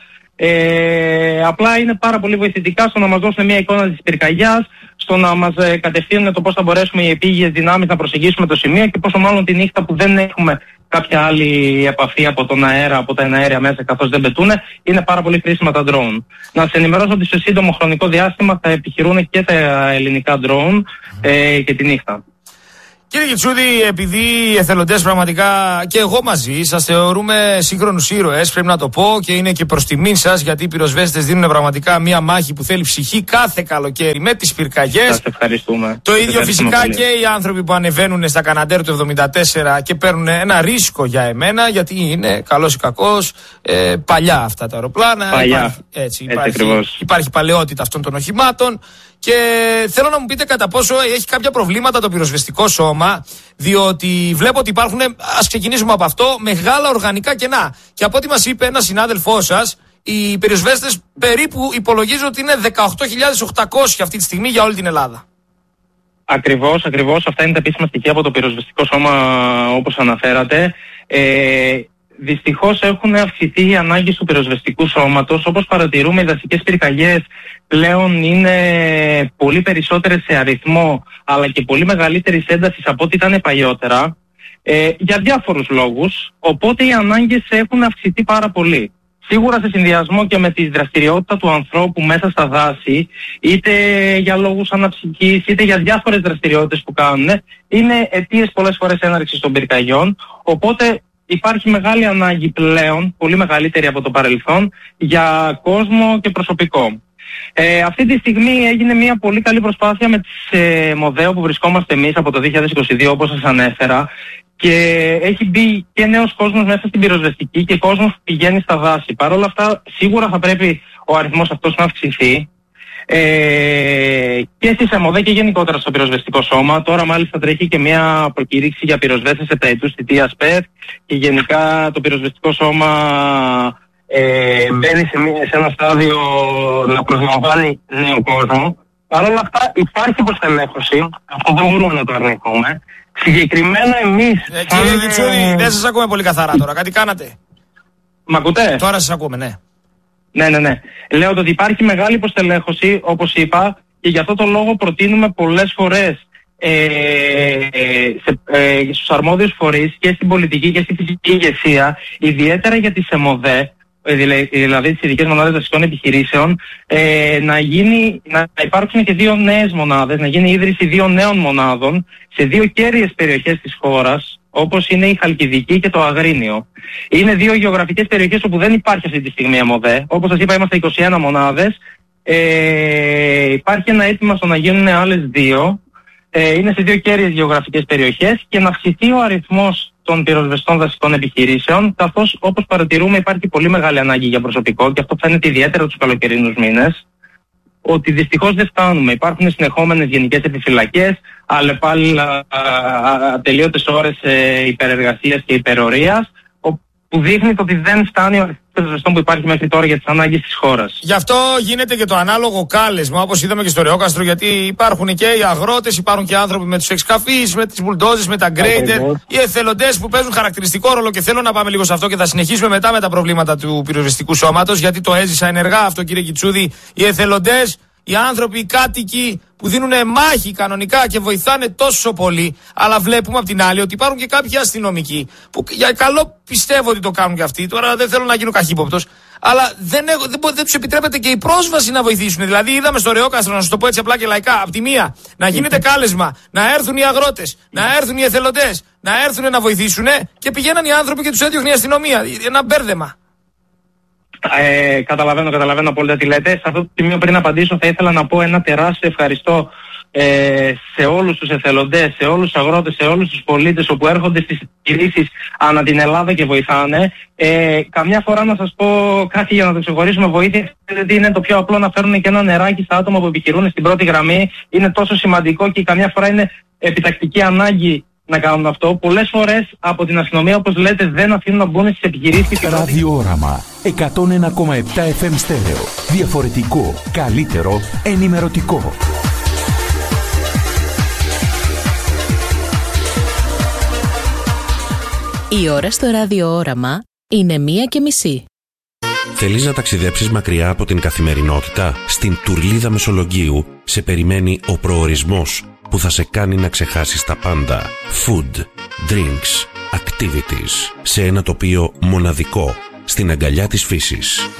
Ε, απλά είναι πάρα πολύ βοηθητικά στο να μας δώσουν μια εικόνα της πυρκαγιάς, στο να μας ε, κατευθύνουν το πώς θα μπορέσουμε οι επίγειες δυνάμεις να προσεγγίσουμε το σημείο και πόσο μάλλον τη νύχτα που δεν έχουμε κάποια άλλη επαφή από τον αέρα, από τα εναέρια μέσα καθώς δεν πετούν, είναι πάρα πολύ χρήσιμα τα drone. Να σε ενημερώσω ότι σε σύντομο χρονικό διάστημα θα επιχειρούν και τα ελληνικά drone ε, και τη νύχτα. Κύριε Γιτσούδη, επειδή οι εθελοντές πραγματικά και εγώ μαζί σας θεωρούμε σύγχρονους ήρωες, πρέπει να το πω, και είναι και προς τιμήν σας, γιατί οι πυροσβέστες δίνουν πραγματικά μία μάχη που θέλει ψυχή κάθε καλοκαίρι με τις πυρκαγιές. Σας ευχαριστούμε. Το σας ίδιο φυσικά πολύ. Και οι άνθρωποι που ανεβαίνουν στα Καναντέρ του εβδομήντα τέσσερα και παίρνουν ένα ρίσκο για εμένα, γιατί είναι καλός ή κακός, ε, παλιά αυτά τα αεροπλάνα. Παλιά. Υπάρχει, έτσι, έτσι υπάρχει, υπάρχει παλαιότητα αυτών των οχημάτων. Και θέλω να μου πείτε κατά πόσο έχει κάποια προβλήματα το πυροσβεστικό σώμα, διότι βλέπω ότι υπάρχουν, ας ξεκινήσουμε από αυτό, μεγάλα οργανικά κενά. Και από ό,τι μας είπε ένας συνάδελφός σας, οι πυροσβέστες περίπου υπολογίζουν ότι είναι δεκαοκτώ χιλιάδες οκτακόσιοι αυτή τη στιγμή για όλη την Ελλάδα. Ακριβώς, ακριβώς. Αυτά είναι τα επίσημα στοιχεία από το πυροσβεστικό σώμα, όπως αναφέρατε. Ε, Δυστυχώς έχουν αυξηθεί οι ανάγκες του πυροσβεστικού σώματος. Όπως παρατηρούμε, οι δασικές πυρκαγιές πλέον είναι πολύ περισσότερες σε αριθμό, αλλά και πολύ μεγαλύτερης έντασης από ό,τι ήταν παλιότερα, ε, για διάφορους λόγους. Οπότε οι ανάγκες έχουν αυξηθεί πάρα πολύ. Σίγουρα σε συνδυασμό και με τη δραστηριότητα του ανθρώπου μέσα στα δάση, είτε για λόγους αναψυχής, είτε για διάφορες δραστηριότητες που κάνουν, είναι αιτίες πολλές φορές έναρξης των πυρκαγιών. Οπότε υπάρχει μεγάλη ανάγκη πλέον, πολύ μεγαλύτερη από το παρελθόν, για κόσμο και προσωπικό. Ε, αυτή τη στιγμή έγινε μια πολύ καλή προσπάθεια με τις ε, ΜΟΔΕΟ που βρισκόμαστε εμείς από το δύο χιλιάδες είκοσι δύο, όπως σας ανέφερα, και έχει μπει και νέος κόσμος μέσα στην πυροσβεστική και κόσμος που πηγαίνει στα δάση. Παρ' όλα αυτά, σίγουρα θα πρέπει ο αριθμός αυτός να αυξηθεί. Ε, και στη ΣΕΜΟΔΕ και γενικότερα στο πυροσβεστικό σώμα. Τώρα μάλιστα τρέχει και μια προκήρυξη για πυροσβέστες επταετούς θητείας ΠΕΘ και γενικά το πυροσβεστικό σώμα ε, μπαίνει σε, σε ένα στάδιο να προσλαμβάνει νέο κόσμο. Παρ' όλα αυτά υπάρχει προστελέχωση, αυτό δεν μπορούμε να το αρνηθούμε. Συγκεκριμένα εμείς... Ε, κύριε Γιτσούρη, δεν σας ακούμε πολύ καθαρά τώρα, κάτι κάνατε. Μ' ακούτε? Τώρα σας ακούμε, ναι. Ναι, ναι, ναι. Λέω ότι υπάρχει μεγάλη υποστελέχωση, όπως είπα, και γι' αυτό το λόγο προτείνουμε πολλές φορές ε, σε, ε, στους αρμόδιους φορείς και στην πολιτική και στη φυσική ηγεσία, ιδιαίτερα για τις ΕΜΟΔΕ, δηλαδή τις ειδικές μονάδες δασικών επιχειρήσεων, ε, να, γίνει, να υπάρξουν και δύο νέες μονάδες, να γίνει η ίδρυση δύο νέων μονάδων σε δύο κέρυες περιοχές της χώρας, όπως είναι η Χαλκιδική και το Αγρίνιο. Είναι δύο γεωγραφικές περιοχές όπου δεν υπάρχει αυτή τη στιγμή ΑΜΟΔΕ. Όπως σας είπα, είμαστε είκοσι ένα μονάδες. Ε, υπάρχει ένα αίτημα στο να γίνουν άλλες δύο. Ε, είναι σε δύο κέρυες γεωγραφικές περιοχές και να αυξηθεί ο αριθμός των πυροσβεστών δασικών επιχειρήσεων, καθώς όπως παρατηρούμε υπάρχει πολύ μεγάλη ανάγκη για προσωπικό και αυτό φαίνεται ιδιαίτερα τους καλοκαιρινούς μήνες, ότι δυστυχώς δεν φτάνουμε. Υπάρχουν συνεχόμενες γενικές επιφυλακές, αλλεπάλληλα ατελείωτες ώρες ε, υπερεργασίας και υπερορίας, που δείχνει ότι δεν φτάνει ο αριθμός πυροσβεστών που υπάρχει μέχρι τώρα για τις ανάγκες της χώρας. Γι' αυτό γίνεται και το ανάλογο κάλεσμα, όπως είδαμε και στο Ρεόκαστρο, γιατί υπάρχουν και οι αγρότες, υπάρχουν και άνθρωποι με τους εξκαφείς, με τις μπουλντόζες, με τα γκρέιντερ, οι εθελοντές που παίζουν χαρακτηριστικό ρόλο, και θέλω να πάμε λίγο σε αυτό και θα συνεχίσουμε μετά με τα προβλήματα του πυροσβεστικού σώματος, γιατί το έζησα ενεργά αυτό, κύριε Κιτσούδη. Οι εθελοντές, οι άνθρωποι, οι κάτοικοι που δίνουν μάχη κανονικά και βοηθάνε τόσο πολύ, αλλά βλέπουμε απ' την άλλη ότι υπάρχουν και κάποιοι αστυνομικοί που για καλό πιστεύω ότι το κάνουν και αυτοί. Τώρα δεν θέλω να γίνω καχύποπτος, αλλά δεν, έχω, δεν, δεν τους επιτρέπεται και η πρόσβαση να βοηθήσουν. Δηλαδή, είδαμε στο Ρεόκαστρο, να σας το πω έτσι απλά και λαϊκά, απ' τη μία να γίνεται κάλεσμα, να έρθουν οι αγρότες, να έρθουν οι εθελοντές, να έρθουν να βοηθήσουν, και πηγαίναν οι άνθρωποι και τους έδιωχνε η αστυνομία. Ένα μπέρδεμα. Ε, καταλαβαίνω, καταλαβαίνω απόλυτα τι λέτε. Σε αυτό το σημείο, πριν απαντήσω, θα ήθελα να πω ένα τεράστιο ευχαριστώ ε, σε όλους τους εθελοντές, σε όλους τους αγρότες, σε όλους τους πολίτες όπου έρχονται στις επιχειρήσεις ανά την Ελλάδα και βοηθάνε. Ε, καμιά φορά να σας πω κάτι για να το ξεχωρίσουμε, βοήθεια, γιατί είναι το πιο απλό να φέρουν και ένα νεράκι στα άτομα που επιχειρούν στην πρώτη γραμμή. Είναι τόσο σημαντικό και καμιά φορά είναι επιτακτική ανάγκη να κάνουν αυτό. Πολλές φορές από την αστυνομία, όπως λέτε, δεν αφήνουν να μπουν στις επιχειρήσεις. Ραδιόραμα εκατόν ένα κόμμα επτά εφ εμ στέρεο. Διαφορετικό, καλύτερο, ενημερωτικό. Η ώρα στο ραδιόραμα είναι μία και μισή. Θέλεις να ταξιδέψεις μακριά από την καθημερινότητα? Στην Τουρλίδα Μεσολογγίου σε περιμένει ο προορισμός που θα σε κάνει να ξεχάσεις τα πάντα. Food, drinks, activities, σε ένα τοπίο μοναδικό, στην αγκαλιά της φύσης.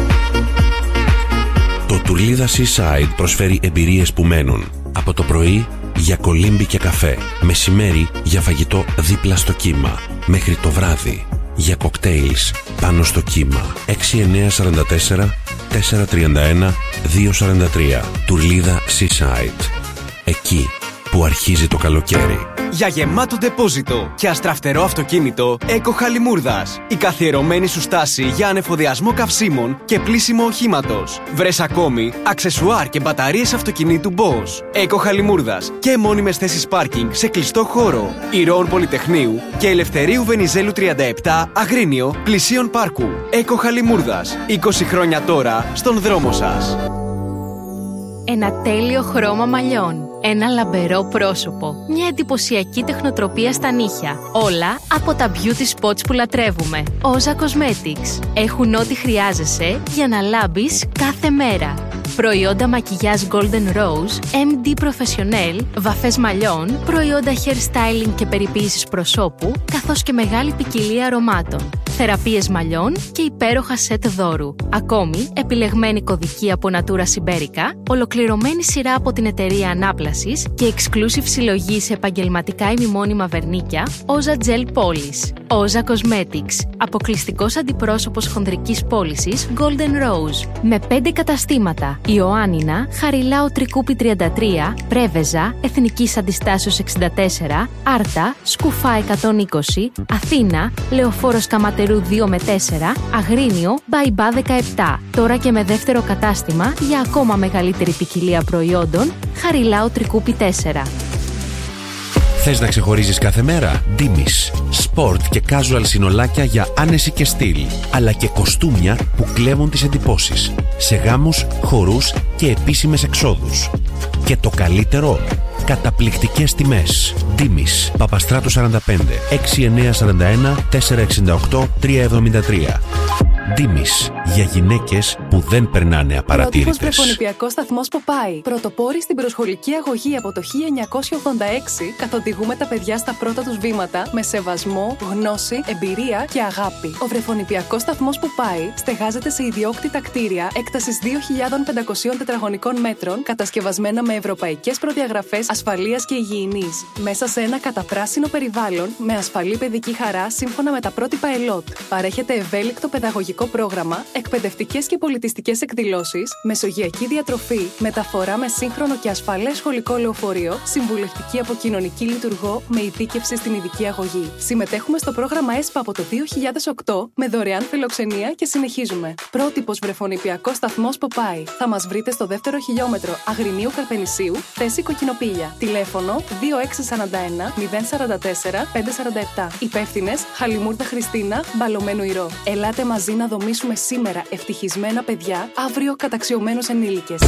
Το Τουρλίδα Seaside προσφέρει εμπειρίες που μένουν. Από το πρωί για κολύμπι και καφέ, μεσημέρι για φαγητό δίπλα στο κύμα, μέχρι το βράδυ για κοκτέιλς πάνω στο κύμα. έξι εννιά τέσσερα τέσσερα τέσσερα τρία ένα δύο τέσσερα τρία. Τουρλίδα Seaside. Εκεί που αρχίζει το καλοκαίρι. Για γεμάτο ντεπόζιτο και αστραφτερό αυτοκίνητο, Eco Χαλιμούρδας. Η καθιερωμένη σου στάση για ανεφοδιασμό καυσίμων και πλύσιμο οχήματος. Βρες ακόμη αξεσουάρ και μπαταρίες αυτοκινήτου Bosch. Eco Χαλιμούρδας και μόνιμες θέσεις πάρκινγκ σε κλειστό χώρο. Ηρώων Πολυτεχνείου και Ελευθερίου Βενιζέλου τριάντα επτά, Αγρίνιο, πλησίον πάρκου. Eco Χαλιμούρδας. είκοσι χρόνια τώρα στον δρόμο σας. Ένα τέλειο χρώμα μαλλιών. Ένα λαμπερό πρόσωπο. Μια εντυπωσιακή τεχνοτροπία στα νύχια. Όλα από τα beauty spots που λατρεύουμε. Όζα Cosmetics. Έχουν ό,τι χρειάζεσαι για να λάμπεις κάθε μέρα. Προϊόντα μακιγιάζ Golden Rose, εμ ντι Professional, βαφές μαλλιών, προϊόντα hair styling και περιποίησης προσώπου, καθώς και μεγάλη ποικιλία αρωμάτων. Θεραπείες μαλλιών και υπέροχα σετ δώρου. Ακόμη, επιλεγμένη κωδική από Natura Siberica, ολοκληρωμένη σειρά από την εταιρεία Ανάπλασης και exclusive συλλογή σε επαγγελματικά ημιμόνιμα βερνίκια, Oza Gel Polish. Oza Cosmetics, αποκλειστικός αντιπρόσωπος χονδρικής πώλησης Golden Rose. Με πέντε καταστήματα: Ιωάννινα, Χαριλάου Τρικούπη τριάντα τρία, Πρέβεζα, Εθνικής Αντιστάσεως εξήντα τέσσερα, Άρτα, Σκουφά εκατόν είκοσι, Αθήνα, Λεωφόρος Καματερού δύο με τέσσερα, Αγρίνιο, Μπαϊμπά δεκαεπτά. Τώρα και με δεύτερο κατάστημα για ακόμα μεγαλύτερη ποικιλία προϊόντων, Χαριλάου Τρικούπη τέσσερα. Θες να ξεχωρίζεις κάθε μέρα? Ντίμης. Σπορτ και casual συνολάκια για άνεση και στυλ, αλλά και κοστούμια που κλέβουν τις εντυπώσεις σε γάμους, χορούς και επίσημες εξόδους. Και το καλύτερο, καταπληκτικές τιμές. Ντίμης. Παπαστράτου σαράντα πέντε, έξι εννιά τέσσερα ένα τέσσερα έξι οκτώ τρία εβδομήντα τρία. Ντίμης. Για γυναίκες που δεν περνάνε απαρατήρητες. Πρότυπος βρεφονιπιακός σταθμός Ποπάι. Πρωτοπόροι στην προσχολική αγωγή από το χίλια εννιακόσια ογδόντα έξι, καθοδηγούμε τα παιδιά στα πρώτα τους βήματα με σεβασμό, γνώση, εμπειρία και αγάπη. Ο βρεφονιπιακός σταθμός Ποπάι στεγάζεται σε ιδιόκτητα κτίρια έκτασης δύο χιλιάδες πεντακόσια τετραγωνικών μέτρων, κατασκευασμένα με ευρωπαϊκές προδιαγραφές ασφαλείας και υγιεινής. Μέσα σε ένα καταπράσινο περιβάλλον με ασφαλή παιδική χαρά σύμφωνα με τα πρότυπα ΕΛΟΤ. Παρέχεται ευέλικτο παιδαγωγικό πρόγραμμα, εκπαιδευτικές και πολιτιστικές εκδηλώσεις, μεσογειακή διατροφή, μεταφορά με σύγχρονο και ασφαλές σχολικό λεωφορείο, συμβουλευτική από κοινωνική λειτουργό με ειδίκευση στην ειδική αγωγή. Συμμετέχουμε στο πρόγραμμα ΕΣΠΑ από το δύο χιλιάδες οκτώ με δωρεάν φιλοξενία και συνεχίζουμε. Πρότυπος βρεφονιπιακός σταθμός Ποπάι. Θα μας βρείτε στο δεύτερο χιλιόμετρο Αγρινίου Καρπενησίου, θέση Κοκκινοπήλια. Τηλέφωνο δύο έξι τέσσερα ένα μηδέν τέσσερα τέσσερα πέντε τέσσερα επτά. Υπεύθυνες Χαλιμούρδα Χριστίνα, Μπαλωμένου Ηρώ. Ελάτε μαζί να δομήσουμε σήμερα ευτυχισμένα παιδιά, αύριο καταξιωμένους ενήλικες.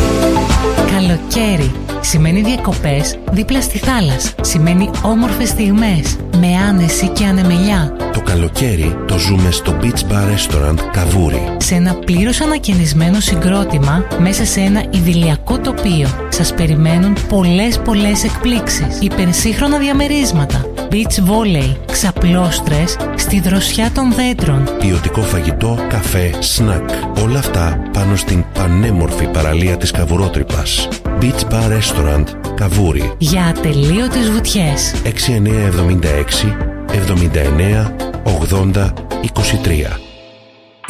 Καλοκαίρι σημαίνει διακοπές δίπλα στη θάλασσα. Σημαίνει όμορφες στιγμές με άνεση και ανεμελιά. Το καλοκαίρι το ζούμε στο Beach Bar Restaurant Καβούρι. Σε ένα πλήρως ανακαινισμένο συγκρότημα μέσα σε ένα ιδηλιακό τοπίο. Σας περιμένουν πολλές πολλές εκπλήξεις. Υπερσύγχρονα διαμερίσματα. Beach volley, ξαπλώστρες στη δροσιά των δέντρων. Ποιοτικό φαγητό, καφέ, σνακ. Όλα αυτά πάνω στην πανέμορφη παραλία της Καβουρότρυπας. Beach Bar Restaurant Καβούρι. Για ατελείωτες βουτιές. έξι εννιά εβδομήντα έξι εβδομήντα εννέα ογδόντα είκοσι τρία.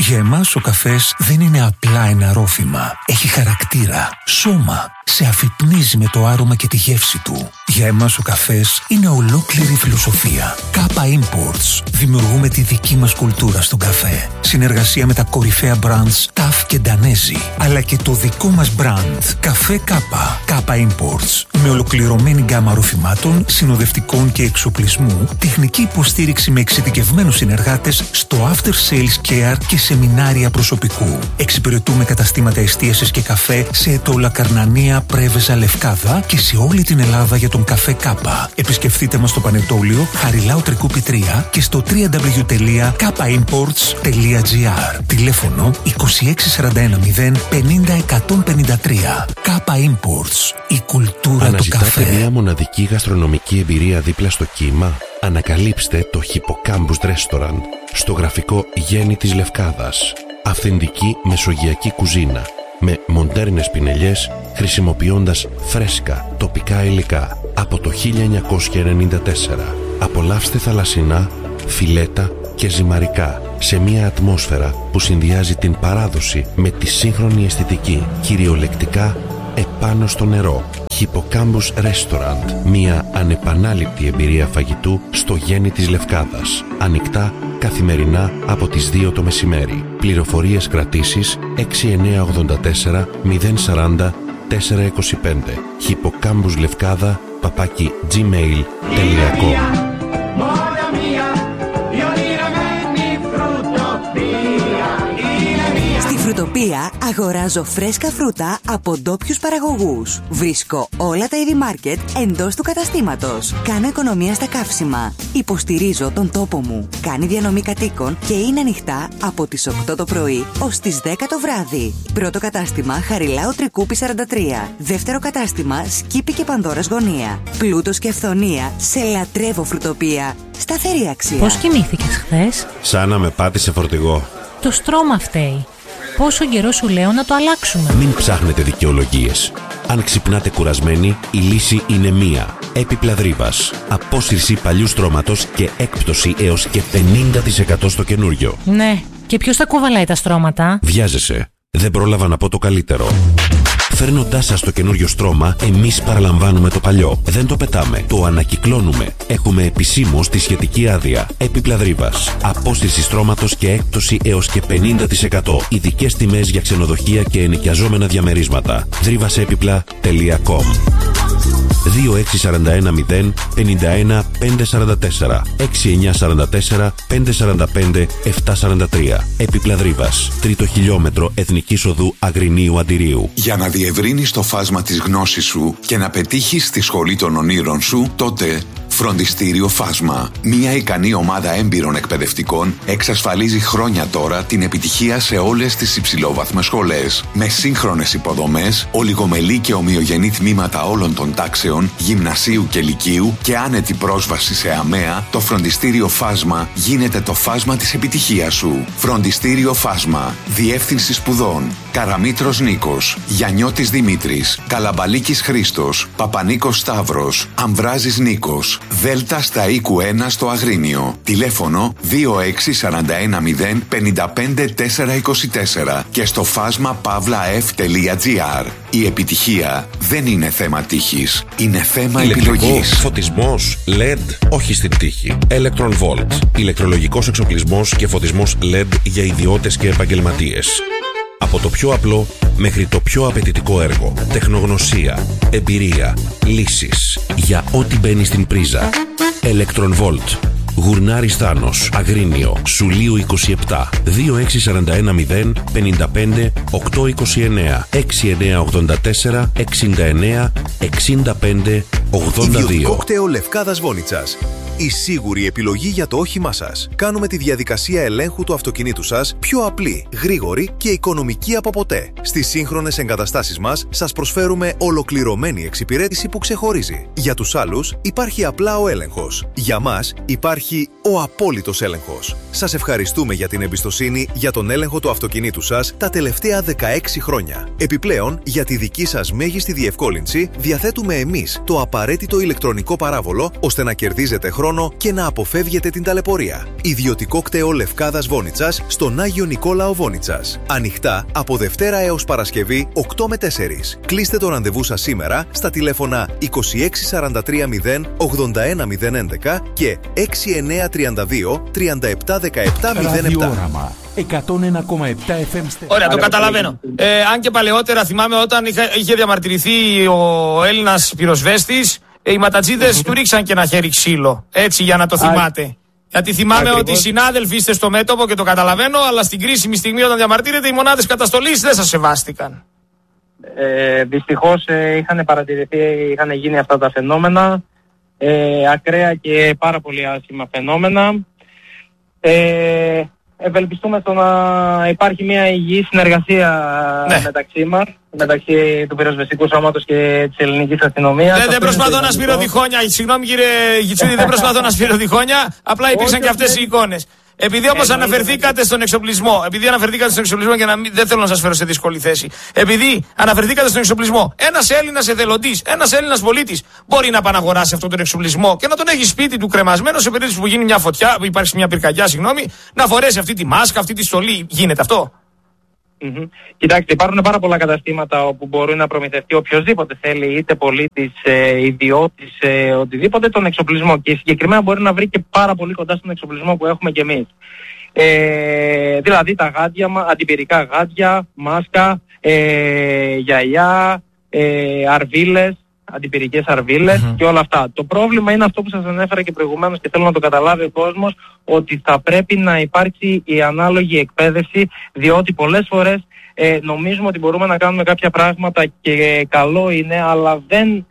Για εμάς ο καφές δεν είναι απλά ένα ρόφημα. Έχει χαρακτήρα, σώμα. Σε αφυπνίζει με το άρωμα και τη γεύση του. Για εμάς ο καφές είναι ολόκληρη φιλοσοφία. Κάπα Imports. Δημιουργούμε τη δική μας κουλτούρα στον καφέ. Συνεργασία με τα κορυφαία brands ταφ και Danesi. Αλλά και το δικό μας brand. Καφέ Κάπα. Κάπα Imports. Με ολοκληρωμένη γκάμα ροφημάτων, συνοδευτικών και εξοπλισμού, τεχνική υποστήριξη με εξειδικευμένους συνεργάτες στο after sales care και σεμινάρια προσωπικού. Εξυπηρετούμε καταστήματα εστίασης και καφέ σε Ετώλα, Καρνανία, Πρέβεζα, Λευκάδα και σε όλη την Ελλάδα για τον καφέ Κάπα. Επισκεφτείτε μας στο Πανετόλιο, Χαριλάου Τρικούπη τρία και στο double-u double-u double-u τελεία κάπα imports τελεία τζι άρ. Τηλέφωνο είκοσι έξι σαράντα ένα μηδέν πενήντα εκατόν πενήντα τρία. Κάπα Imports. Η κουλτούρα του καφέ. Αναζητάτε μια μοναδική γαστρονομική εμπειρία δίπλα στο κύμα? Ανακαλύψτε το Hippocampus Restaurant στο γραφικό Γέννη της Λευκάδας. Αυθεντική μεσογειακή κουζίνα με μοντέρνες πινελιές, χρησιμοποιώντας φρέσκα τοπικά υλικά από το χίλια εννιακόσια ενενήντα τέσσερα. Απολαύστε θαλασσινά, φιλέτα και ζυμαρικά σε μια ατμόσφαιρα που συνδυάζει την παράδοση με τη σύγχρονη αισθητική, κυριολεκτικά επάνω στο νερό. Hippocampus Restaurant, μια ανεπανάληπτη εμπειρία φαγητού στο Γέννη της Λευκάδας. Ανοιχτά καθημερινά από τις δύο το μεσημέρι. Πληροφορίες κρατήσεις έξι εννιά ογδόντα τέσσερα μηδέν σαράντα τέσσερα είκοσι πέντε. Hippocampus Λευκάδα παπάκι gmail τελεία com. Φρουτοπία αγοράζω φρέσκα φρούτα από ντόπιους παραγωγούς. Βρίσκω όλα τα είδη μάρκετ εντός του καταστήματος. Κάνω οικονομία στα καύσιμα. Υποστηρίζω τον τόπο μου. Κάνει διανομή κατοίκων και είναι ανοιχτά από τις οκτώ το πρωί ως τις δέκα το βράδυ. Πρώτο κατάστημα Χαριλάου Τρικούπη σαράντα τρία. Δεύτερο κατάστημα Σκύπη και Πανδώρας Γωνία. Πλούτος και φθονία. Σε λατρεύω φρουτοπία. Σταθερή αξία. Πώς κοιμήθηκες χθες? Σαν να με πάτησε φορτηγό. Το στρώμα φταίει. Πόσο καιρό σου λέω να το αλλάξουμε? Μην ψάχνετε δικαιολογίες. Αν ξυπνάτε κουρασμένοι, η λύση είναι μία. Έπιπλα Δρύβας. Απόσυρση παλιού στρώματος και έκπτωση έως και πενήντα τοις εκατό στο καινούριο. Ναι, και ποιος τα κουβαλάει τα στρώματα? Βιάζεσαι. Δεν πρόλαβα να πω το καλύτερο. Φέρνοντάς σας το καινούριο στρώμα, εμείς παραλαμβάνουμε το παλιό. Δεν το πετάμε, το ανακυκλώνουμε. Έχουμε επισήμως τη σχετική άδεια. Έπιπλα Δρύβας. Απόσυρση στρώματος και έκπτωση έως και πενήντα τοις εκατό. Ειδικές τιμές για ξενοδοχεία και ενοικιαζόμενα διαμερίσματα. δρύβασέπιπλα τελεία κομ. δύο έξι σαράντα ένα μηδέν πενήντα ένα πεντακόσια σαράντα τέσσερα έξι εννιά σαράντα τέσσερα πεντακόσια σαράντα πέντε επτακόσια σαράντα τρία. Έπιπλα Δρύβας. Τρίτο χιλιόμετρο Εθνικής Οδού Αγρινίου Αντιρίου. Για να διευρύνεις το φάσμα της γνώσης σου και να πετύχεις τη σχολή των ονείρων σου, τότε Φροντιστήριο Φάσμα. Μια ικανή ομάδα έμπειρων εκπαιδευτικών εξασφαλίζει χρόνια τώρα την επιτυχία σε όλες τις υψηλόβαθμες σχολές. Με σύγχρονες υποδομές, ολιγομελή και ομοιογενή τμήματα όλων των τάξεων, γυμνασίου και λυκείου και άνετη πρόσβαση σε ΑΜΕΑ, το Φροντιστήριο Φάσμα γίνεται το φάσμα της επιτυχίας σου. Φροντιστήριο Φάσμα. Διεύθυνση σπουδών. Καραμήτρος Νίκος, Γιαννιώτης Δημήτρης, Καλαμπαλίκης Χρήστος, Παπανίκος Σταύρος, Αμβράζης Νίκος. Δέλτα στα οίκου ένα στο Αγρίνιο. Τηλέφωνο δύο έξι σαράντα ένα μηδέν πενήντα πέντε τετρακόσια είκοσι τέσσερα και στο φάσμα παύλα-εφ τελεία τζι άρ. Η επιτυχία δεν είναι θέμα τύχης, είναι θέμα επιλογής. Φωτισμός ελ ι ντι, όχι στην τύχη. Electron Volt. Ηλεκτρολογικός εξοπλισμός και φωτισμός ελ ι ντι για ιδιώτες και επαγγελματίες. Από το πιο απλό μέχρι το πιο απαιτητικό έργο. Τεχνογνωσία, εμπειρία, λύσεις για ό,τι μπαίνει στην πρίζα. Electron Volt. Γουρνάρης Θάνος, Αγρίνιο, Σουλίου είκοσι επτά, δύο έξι σαράντα ένα μηδέν πενήντα πέντε οκτακόσια είκοσι εννέα, έξι εννιά ογδόντα τέσσερα εξήντα εννέα εξήντα πέντε ογδόντα δύο. Ιδιωτικόκτεο Λευκάδας Βόνιτσας. Η σίγουρη επιλογή για το όχημά σας. Κάνουμε τη διαδικασία ελέγχου του αυτοκινήτου σας πιο απλή, γρήγορη και οικονομική από ποτέ. Στις σύγχρονες εγκαταστάσεις μας σας προσφέρουμε ολοκληρωμένη εξυπηρέτηση που ξεχωρίζει. Για τους άλλους υπάρχει απλά ο έλεγχος. Για μας υπάρχει ο απόλυτος έλεγχος. Σας ευχαριστούμε για την εμπιστοσύνη για τον έλεγχο του αυτοκινήτου σας τα τελευταία δεκαέξι χρόνια. Επιπλέον, για τη δική σας μέγιστη διευκόλυνση, διαθέτουμε εμείς το απαραίτητο ηλεκτρονικό παράβολο ώστε να κερδίζετε χρόνο χρόνο και να αποφεύγετε την ταλαιπωρία. Ιδιωτικό κτέο Λευκάδας Βόνιτσας στον Άγιο Νικόλαο Βόνιτσας. Ανοιχτά από Δευτέρα έως Παρασκευή οκτώ με τέσσερις. Κλείστε το ραντεβού σας σήμερα στα τηλέφωνα είκοσι έξι σαράντα τρία μηδέν ογδόντα ένα μηδέν έντεκα και έξι εννιά τριάντα δύο τριάντα επτά δεκαεπτά μηδέν επτά. Ραδιόραμα εκατόν ένα κόμμα επτά εφ εμ. Ωραία, το καταλαβαίνω. Ε, αν και παλαιότερα θυμάμαι όταν είχα, είχε διαμαρτυρηθεί ο Έλληνας πυροσβέστης, οι ματατζίδες του ρίξαν και ένα χέρι ξύλο. Έτσι για να το θυμάται. Α, Γιατί θυμάμαι ακριβώς. Ότι οι συνάδελφοι είστε στο μέτωπο και το καταλαβαίνω, αλλά στην κρίσιμη στιγμή όταν διαμαρτύρετε οι μονάδες καταστολής δεν σας σεβάστηκαν. Ε, δυστυχώς ε, είχαν παρατηρηθεί, είχαν γίνει αυτά τα φαινόμενα, ε, ακραία και πάρα πολύ άσχημα φαινόμενα. Ε, Ευελπιστούμε στο να υπάρχει μια υγιή συνεργασία ναι. μεταξύ μας, μεταξύ του πυροσβεστικού σώματος και της ελληνικής αστυνομίας. Δεν, δεν προσπαθώ να σπείρω διχόνια, συγγνώμη κύριε Γιτσούδη, δεν προσπαθώ να σπείρω διχόνια, απλά υπήρξαν και αυτές οι εικόνες. Επειδή όμως αναφερθήκατε στον εξοπλισμό, επειδή αναφερθήκατε στον εξοπλισμό και να μην, δεν θέλω να σας φέρω σε δύσκολη θέση, επειδή αναφερθήκατε στον εξοπλισμό, ένας Έλληνας εθελοντής, ένας Έλληνας πολίτης μπορεί να πάει να αγοράσει αυτόν τον εξοπλισμό και να τον έχει σπίτι του κρεμασμένο σε περίπτωση που γίνει μια φωτιά, που υπάρχει μια πυρκαγιά, συγγνώμη, να φορέσει αυτή τη μάσκα, αυτή τη στολή. Γίνεται αυτό? Mm-hmm. Κοιτάξτε, υπάρχουν πάρα πολλά καταστήματα όπου μπορεί να προμηθευτεί οποιοδήποτε θέλει, είτε πολίτης, ε, ιδιώτης, ε, οτιδήποτε, τον εξοπλισμό. Και συγκεκριμένα μπορεί να βρει και πάρα πολύ κοντά στον εξοπλισμό που έχουμε κι εμείς. Ε, δηλαδή τα γάντια, αντιπυρικά γάντια, μάσκα, ε, γυαλιά, ε, αρβίλες, αντιπυρικές αρβίλες mm-hmm. και όλα αυτά. Το πρόβλημα είναι αυτό που σας ανέφερα και προηγουμένως και θέλω να το καταλάβει ο κόσμος, ότι θα πρέπει να υπάρξει η ανάλογη εκπαίδευση, διότι πολλές φορές ε, νομίζουμε ότι μπορούμε να κάνουμε κάποια πράγματα και καλό είναι, αλλά δεν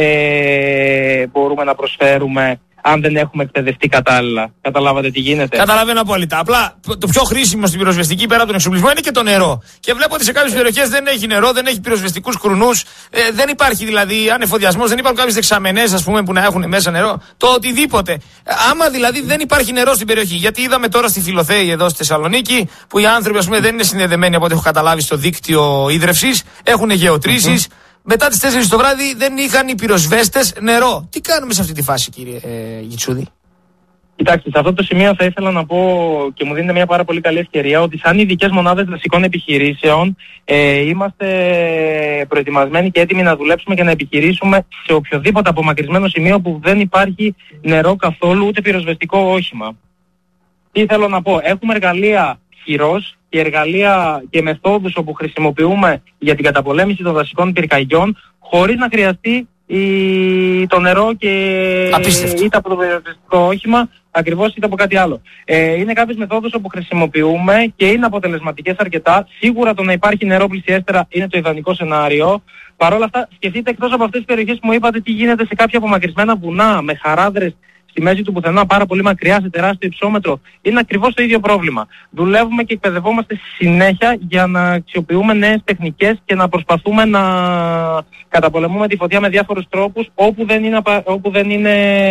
ε, μπορούμε να προσφέρουμε αν δεν έχουμε εκπαιδευτεί κατάλληλα. Καταλάβατε τι γίνεται? Καταλαβαίνω απόλυτα. Απλά το πιο χρήσιμο στην πυροσβεστική πέρα από τον εξοπλισμό είναι και το νερό. Και βλέπω ότι σε κάποιες περιοχές δεν έχει νερό, δεν έχει πυροσβεστικούς κρουνούς, ε, δεν υπάρχει δηλαδή ανεφοδιασμός, δεν υπάρχουν κάποιες δεξαμενές ας πούμε που να έχουν μέσα νερό. Το οτιδήποτε. Άμα δηλαδή δεν υπάρχει νερό στην περιοχή, γιατί είδαμε τώρα στη Φιλοθέη εδώ στη Θεσσαλονίκη που οι άνθρωποι ας πούμε δεν είναι συνδεδεμένοι από ό,τι έχω καταλάβει στο δίκτυο ίδρευσης, έχουν γεωτρήσεις. Mm-hmm. Μετά τις τέσσερις το βράδυ δεν είχαν οι πυροσβέστες νερό. Τι κάνουμε σε αυτή τη φάση, κύριε ε, Γιτσούδη? Κοιτάξτε, σε αυτό το σημείο θα ήθελα να πω και μου δίνετε μια πάρα πολύ καλή ευκαιρία ότι σαν ειδικές μονάδες δασικών επιχειρήσεων ε, είμαστε προετοιμασμένοι και έτοιμοι να δουλέψουμε και να επιχειρήσουμε σε οποιοδήποτε απομακρυσμένο σημείο που δεν υπάρχει νερό καθόλου, ούτε πυροσβεστικό όχημα. Τι θέλω να πω, έχουμε εργαλεία χειρός και εργαλεία και μεθόδους όπου χρησιμοποιούμε για την καταπολέμηση των δασικών πυρκαγιών χωρίς να χρειαστεί η... το νερό και απίστευτο. Είτε από το πυροσβεστικό όχημα ακριβώς είτε από κάτι άλλο. Ε, είναι κάποιες μεθόδους όπου χρησιμοποιούμε και είναι αποτελεσματικές αρκετά. Σίγουρα το να υπάρχει νερό πλησιέστερα είναι το ιδανικό σενάριο. Παρ' όλα αυτά σκεφτείτε εκτός από αυτές τις περιοχές που μου είπατε τι γίνεται σε κάποια απομακρυσμένα βουνά με χαράδρες στη μέση του πουθενά, πάρα πολύ μακριά, σε τεράστιο υψόμετρο. Είναι ακριβώς το ίδιο πρόβλημα. Δουλεύουμε και εκπαιδευόμαστε συνέχεια για να αξιοποιούμε νέες τεχνικές και να προσπαθούμε να καταπολεμούμε τη φωτιά με διάφορους τρόπους όπου δεν είναι, όπου δεν είναι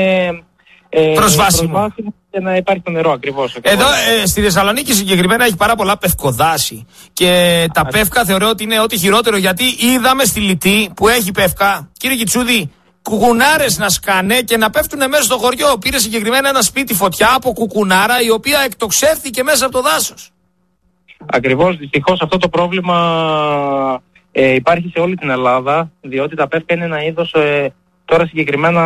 ε, προσβάσιμο. προσβάσιμο και να υπάρχει το νερό ακριβώς. Εδώ ε, στη Θεσσαλονίκη συγκεκριμένα έχει πάρα πολλά πευκοδάση και τα Α, πεύκα θεωρώ ότι είναι ό,τι χειρότερο, γιατί είδαμε στη Λιτή που έχει πεύκα, κύριε Γιτσούδη, κουκουνάρες να σκάνε και να πέφτουν μέσα στο χωριό. Πήρε συγκεκριμένα ένα σπίτι φωτιά από κουκουνάρα η οποία εκτοξεύθηκε μέσα από το δάσος. Ακριβώς, δυστυχώς αυτό το πρόβλημα ε, υπάρχει σε όλη την Ελλάδα, διότι τα πεύκα είναι ένα είδος ε, τώρα συγκεκριμένα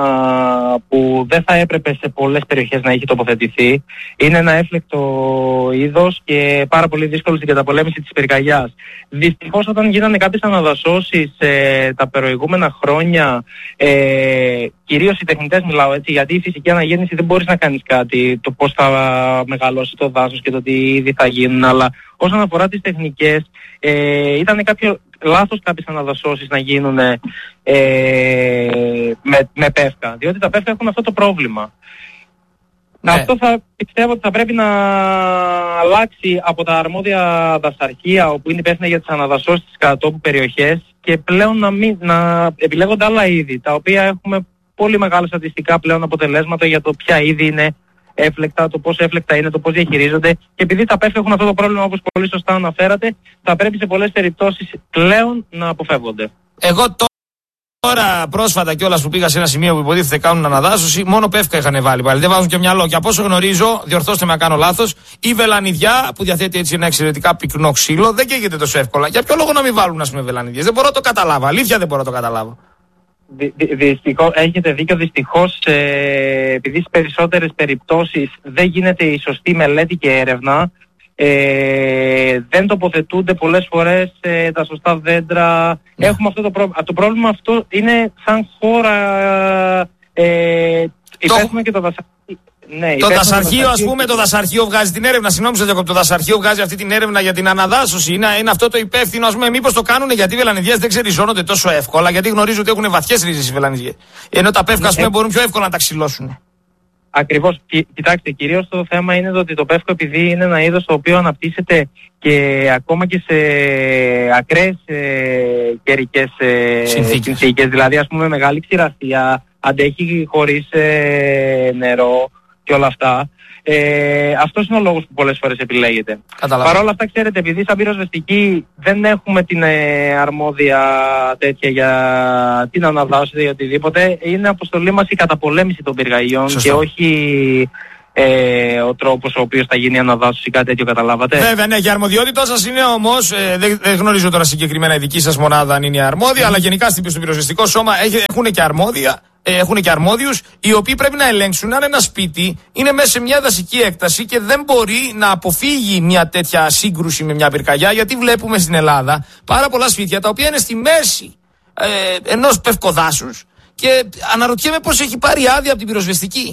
που δεν θα έπρεπε σε πολλές περιοχές να έχει τοποθετηθεί. Είναι ένα έφλεκτο είδος και πάρα πολύ δύσκολο στην καταπολέμηση της πυρκαγιάς. Δυστυχώς όταν γίνανε κάποιες αναδασώσεις ε, τα προηγούμενα χρόνια, ε, κυρίως οι τεχνητές μιλάω έτσι, γιατί η φυσική αναγέννηση δεν μπορείς να κάνεις κάτι, το πώς θα μεγαλώσει το δάσος και το τι είδη θα γίνουν, αλλά όσον αφορά τις τεχνικές, ε, ήταν κάποιο λάθος κάποιες αναδασώσεις να γίνουν ε, με, με πεύκα, διότι τα πεύκα έχουν αυτό το πρόβλημα. Ναι. Αυτό θα πιστεύω ότι θα πρέπει να αλλάξει από τα αρμόδια δασαρχεία όπου είναι υπεύθυνα για τις αναδασώσεις στις κατατόπου περιοχές και πλέον να, μην, να επιλέγονται άλλα είδη, τα οποία έχουμε πολύ μεγάλα στατιστικά πλέον αποτελέσματα για το ποια είδη είναι έφλεκτα, το πόσο έφλεκτα είναι, το πώς διαχειρίζονται, και επειδή τα πέφτια έχουν αυτό το πρόβλημα όπως πολύ σωστά αναφέρατε, θα πρέπει σε πολλές περιπτώσεις πλέον να αποφεύγονται. Εγώ Τώρα πρόσφατα κιόλας που πήγα σε ένα σημείο που υποτίθεται κάνουν αναδάσωση, μόνο πεύκα είχαν βάλει πάλι. Δεν βάζουν και μυαλό. Και από όσο γνωρίζω, διορθώστε με αν κάνω λάθος, η βελανιδιά που διαθέτει έτσι ένα εξαιρετικά πυκνό ξύλο δεν καίγεται τόσο εύκολα. Για ποιο λόγο να μην βάλουν, ας πούμε, βελανιδιές? Δεν μπορώ να το καταλάβω. Αλήθεια δεν μπορώ να το καταλάβω. Δυ, δυ, δυστυχώς, έχετε δίκιο, δυστυχώς, ε, επειδή στις περισσότερες περιπτώσεις δεν γίνεται η σωστή μελέτη και έρευνα, ε, δεν τοποθετούνται πολλές φορές ε, τα σωστά δέντρα. Ναι. Έχουμε αυτό το πρόβλημα. Το πρόβλημα αυτό είναι σαν χώρα, ε, υπέσουμε και το δασαρχείο. Ναι, το δασαρχείο, ας πούμε, το δασαρχείο βγάζει την έρευνα. Συγγνώμη, σας διακόπτω. Το δασαρχείο βγάζει αυτή την έρευνα για την αναδάσωση. Είναι, είναι αυτό το υπεύθυνο, ας πούμε. Μήπως το κάνουν γιατί οι βελανιδιές δεν ξεριζώνονται τόσο εύκολα, γιατί γνωρίζω ότι έχουν βαθιές ρίζες οι βελανιδιές. Ενώ τα πεύκα, ας πούμε, μπορούν πιο εύκολα να τα ξυλώσουν. Ακριβώς. Κι, κοιτάξτε, κυρίως το θέμα είναι ότι το πεύκο, επειδή είναι ένα είδος το οποίο αναπτύσσεται και ακόμα και σε ακραίες ε, καιρικές ε, συνθήκες. συνθήκες. Δηλαδή, ας πούμε, μεγάλη ξηρασία, αντέχει χωρίς ε, νερό και όλα αυτά. Ε, αυτός είναι ο λόγος που πολλές φορές επιλέγεται. Παρ' όλα αυτά, ξέρετε, επειδή σαν πυροσβεστικοί δεν έχουμε την ε, αρμόδια τέτοια για την αναδάσωση ή οτιδήποτε, είναι αποστολή μας η καταπολέμηση των πυρκαγιών. Σωστό. Και όχι ε, ο τρόπος ο οποίος θα γίνει η αναδάσωση ή κάτι τέτοιο, καταλάβατε. Βέβαια, ναι, για αρμοδιότητά σας είναι όμως, ε, δεν, δεν γνωρίζω τώρα συγκεκριμένα η δική σας μονάδα αν είναι αρμόδια, mm. αλλά γενικά στο πυροσβεστικό σώμα έχουν και αρμόδια. Έχουν και αρμόδιους οι οποίοι πρέπει να ελέγξουν αν ένα σπίτι είναι μέσα σε μια δασική έκταση και δεν μπορεί να αποφύγει μια τέτοια σύγκρουση με μια πυρκαγιά, γιατί βλέπουμε στην Ελλάδα πάρα πολλά σπίτια τα οποία είναι στη μέση ε, ενός πευκοδάσους και αναρωτιέμαι πώς έχει πάρει άδεια από την πυροσβεστική.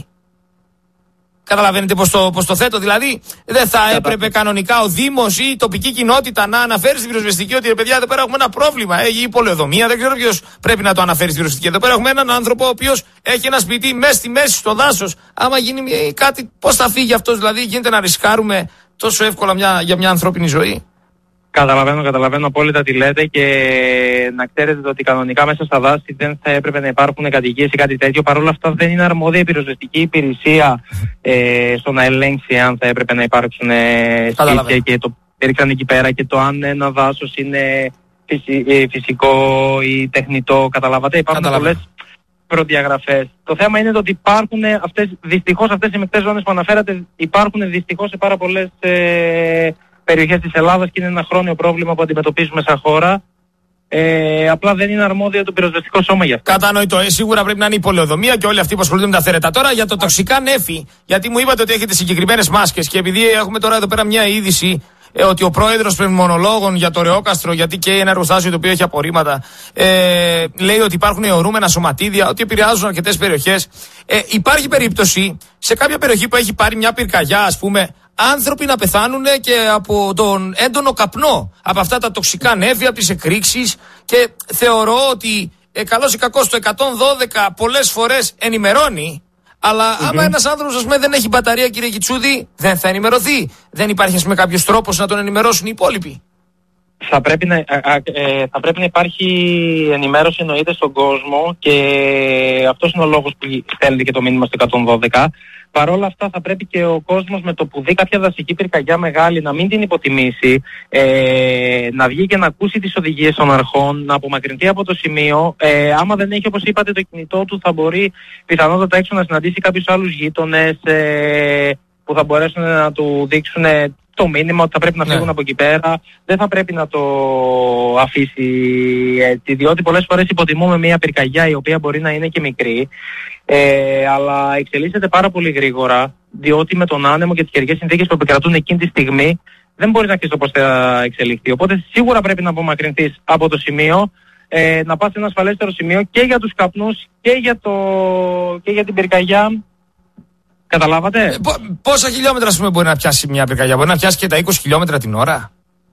Καταλαβαίνετε πώς το, πώς το θέτω? Δηλαδή, δεν θα έπρεπε κανονικά ο Δήμος ή η τοπική κοινότητα να αναφέρει στην πυροσβεστική ότι, ρε παιδιά, εδώ πέρα έχουμε ένα πρόβλημα, έχει η πολεοδομία, δεν ξέρω ποιος πρέπει να το αναφέρει στην πυροσβεστική. Εδώ πέρα έχουμε έναν άνθρωπο ο οποίος έχει ένα σπίτι μέσα στη μέση, στο δάσος. Άμα γίνει κάτι, πώς θα φύγει αυτός? Δηλαδή, γίνεται να ρισκάρουμε τόσο εύκολα μια, για μια ανθρώπινη ζωή? Καταλαβαίνω, καταλαβαίνω απόλυτα τι λέτε, και να ξέρετε ότι κανονικά μέσα στα δάση δεν θα έπρεπε να υπάρχουν κατοικίες ή κάτι τέτοιο. Παρ' όλα αυτά δεν είναι αρμόδια η πυροσβεστική υπηρεσία ε, στο να ελέγξει αν θα έπρεπε να υπάρξουν ε, σπίτια, και το έριξαν εκεί πέρα, και το αν ένα δάσος είναι φυσι, ε, φυσικό ή τεχνητό. Καταλάβατε, υπάρχουν πολλές προδιαγραφές. Το θέμα είναι ότι υπάρχουν αυτές, δυστυχώς αυτές οι μεικτές ζώνες που αναφέρατε, υπάρχουν δυστυχώς σε πάρα πολλές ε, περιοχές της Ελλάδας, και είναι ένα χρόνιο πρόβλημα που αντιμετωπίζουμε σαν χώρα. Ε, απλά δεν είναι αρμόδιο το πυροσβεστικό σώμα γι' αυτό. Κατανοητό. Ε, σίγουρα πρέπει να είναι η πολεοδομία και όλοι αυτοί που ασχολούνται με τα θέρετα. Τώρα για το τοξικά νέφη, γιατί μου είπατε ότι έχετε συγκεκριμένες μάσκες, και επειδή έχουμε τώρα εδώ πέρα μια είδηση ε, ότι ο πρόεδρος πνευμονολόγων για το Ρεόκαστρο, γιατί και ένα εργοστάσιο το οποίο έχει απορρίμματα, ε, λέει ότι υπάρχουν αιωρούμενα σωματίδια, ότι επηρεάζουν αρκετές περιοχές. Ε, υπάρχει περίπτωση σε κάποια περιοχή που έχει πάρει μια πυρκαγιά, ας πούμε, άνθρωποι να πεθάνουν και από τον έντονο καπνό, από αυτά τα τοξικά νέφη, από τις εκρήξεις, και θεωρώ ότι ε, καλώς ή κακώς το εκατόν δώδεκα πολλές φορές ενημερώνει, αλλά mm-hmm. άμα ένας άνθρωπος, ας πούμε, δεν έχει μπαταρία, κύριε Κιτσούδη, δεν θα ενημερωθεί. Δεν υπάρχει, ας πούμε, κάποιος τρόπος να τον ενημερώσουν οι υπόλοιποι? Θα πρέπει να, α, ε, θα πρέπει να υπάρχει ενημέρωση, εννοείται, στον κόσμο, και αυτός είναι ο λόγος που στέλνει και το μήνυμα στο εκατόν δώδεκα. Παρ' όλα αυτά θα πρέπει και ο κόσμος, με το που δει κάποια δασική πυρκαγιά μεγάλη, να μην την υποτιμήσει, ε, να βγει και να ακούσει τις οδηγίες των αρχών, να απομακρυνθεί από το σημείο. Ε, άμα δεν έχει, όπως είπατε, το κινητό του, θα μπορεί πιθανότατα έξω να συναντήσει κάποιους άλλους γείτονες ε, που θα μπορέσουν να του δείξουν το μήνυμα ότι θα πρέπει να φύγουν ναι. από εκεί πέρα. Δεν θα πρέπει να το αφήσει έτσι, διότι πολλές φορές υποτιμούμε μια πυρκαγιά η οποία μπορεί να είναι και μικρή, ε, αλλά εξελίσσεται πάρα πολύ γρήγορα, διότι με τον άνεμο και τις καιρικές συνθήκες που επικρατούν εκείνη τη στιγμή δεν μπορεί να ξέρει το πώς θα εξελιχθεί. Οπότε σίγουρα πρέπει να απομακρυνθείς από το σημείο, ε, να πας σε ένα ασφαλέστερο σημείο και για τους καπνούς και για, το, και για την πυρκαγιά. Καταλάβατε. Ε, πόσα χιλιόμετρα, ας πούμε, μπορεί να πιάσει μια πυρκαγιά? Μπορεί να πιάσει και τα είκοσι χιλιόμετρα την ώρα?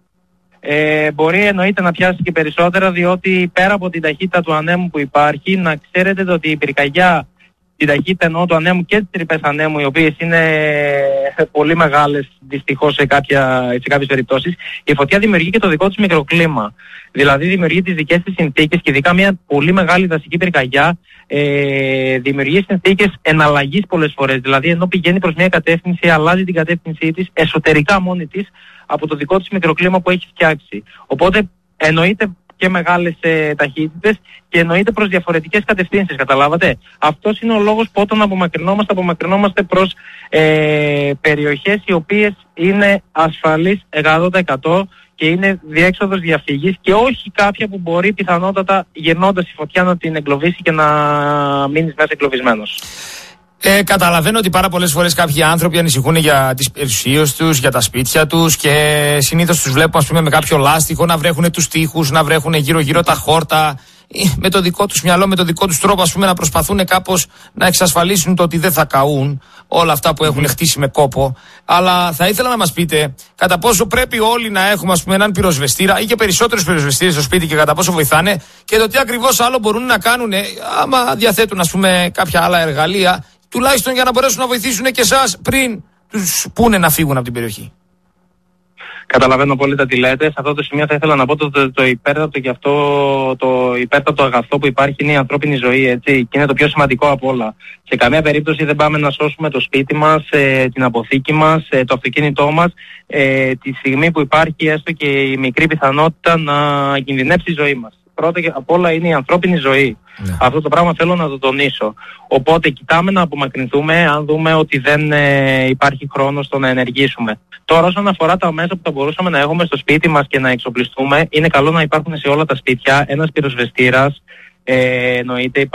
Ε, μπορεί, εννοείται, να πιάσει και περισσότερα, διότι πέρα από την ταχύτητα του ανέμου που υπάρχει, να ξέρετε ότι η πυρκαγιά, την ταχύτητα εννοώ του ανέμου και τις τρυπές ανέμου, οι οποίες είναι πολύ μεγάλες δυστυχώς σε, κάποια, σε κάποιες περιπτώσεις, η φωτιά δημιουργεί και το δικό της μικροκλίμα. Δηλαδή δημιουργεί τις δικές της συνθήκες, και ειδικά μια πολύ μεγάλη δασική πυρκαγιά ε, δημιουργεί συνθήκες εναλλαγής πολλές φορές. Δηλαδή ενώ πηγαίνει προς μια κατεύθυνση, αλλάζει την κατεύθυνσή της εσωτερικά μόνη της από το δικό της μικροκλίμα που έχει φτιάξει. Οπότε εννοείται και μεγάλες ε, ταχύτητες και εννοείται προς διαφορετικές κατευθύνσεις, καταλάβατε. Αυτός είναι ο λόγος που όταν απομακρυνόμαστε, απομακρυνόμαστε προς ε, περιοχές οι οποίες είναι ασφαλείς εκατό τοις εκατό και είναι διέξοδος διαφυγής και όχι κάποια που μπορεί πιθανότατα γεννώντας η φωτιά να την εγκλωβίσει και να μείνεις μέσα εγκλωβισμένος. Ε, καταλαβαίνω ότι πάρα πολλές φορές κάποιοι άνθρωποι ανησυχούν για τις περιουσίες τους, για τα σπίτια τους και συνήθως τους βλέπουμε, ας πούμε, με κάποιο λάστιχο να βρέχουν τους τοίχους, να βρέχουν γύρω-γύρω τα χόρτα, με το δικό τους μυαλό, με το δικό τους τρόπο, ας πούμε, να προσπαθούν κάπως να εξασφαλίσουν το ότι δεν θα καούν όλα αυτά που έχουν χτίσει με κόπο. Αλλά θα ήθελα να μας πείτε κατά πόσο πρέπει όλοι να έχουμε, ας πούμε, έναν πυροσβεστήρα ή και περισσότερους πυροσβεστήρες στο σπίτι και κατά πόσο βοηθάνε και το τι ακριβώς άλλο μπορούν να κάνουν άμα διαθέτουν, ας πούμε, κάποια άλλα εργαλεία, τουλάχιστον για να μπορέσουν να βοηθήσουν και εσάς πριν τους πούνε να φύγουν από την περιοχή. Καταλαβαίνω πολύ τα τι λέτε. Σε αυτό το σημείο θα ήθελα να πω το, το, το υπέρτατο και αυτό το υπέρτατο αγαθό που υπάρχει είναι η ανθρώπινη ζωή, έτσι, και είναι το πιο σημαντικό από όλα. Σε καμία περίπτωση δεν πάμε να σώσουμε το σπίτι μας, ε, την αποθήκη μας, ε, το αυτοκίνητό μας, ε, τη στιγμή που υπάρχει έστω και η μικρή πιθανότητα να κινδυνεύσει η ζωή μας. Πρώτα και απ' όλα είναι η ανθρώπινη ζωή. Ναι. Αυτό το πράγμα θέλω να το τονίσω. Οπότε κοιτάμε να απομακρυνθούμε αν δούμε ότι δεν ε, υπάρχει χρόνο στο να ενεργήσουμε. Τώρα όσον αφορά τα μέσα που θα μπορούσαμε να έχουμε στο σπίτι μας και να εξοπλιστούμε, είναι καλό να υπάρχουν σε όλα τα σπίτια ένας πυροσβεστήρας, ε, εννοείται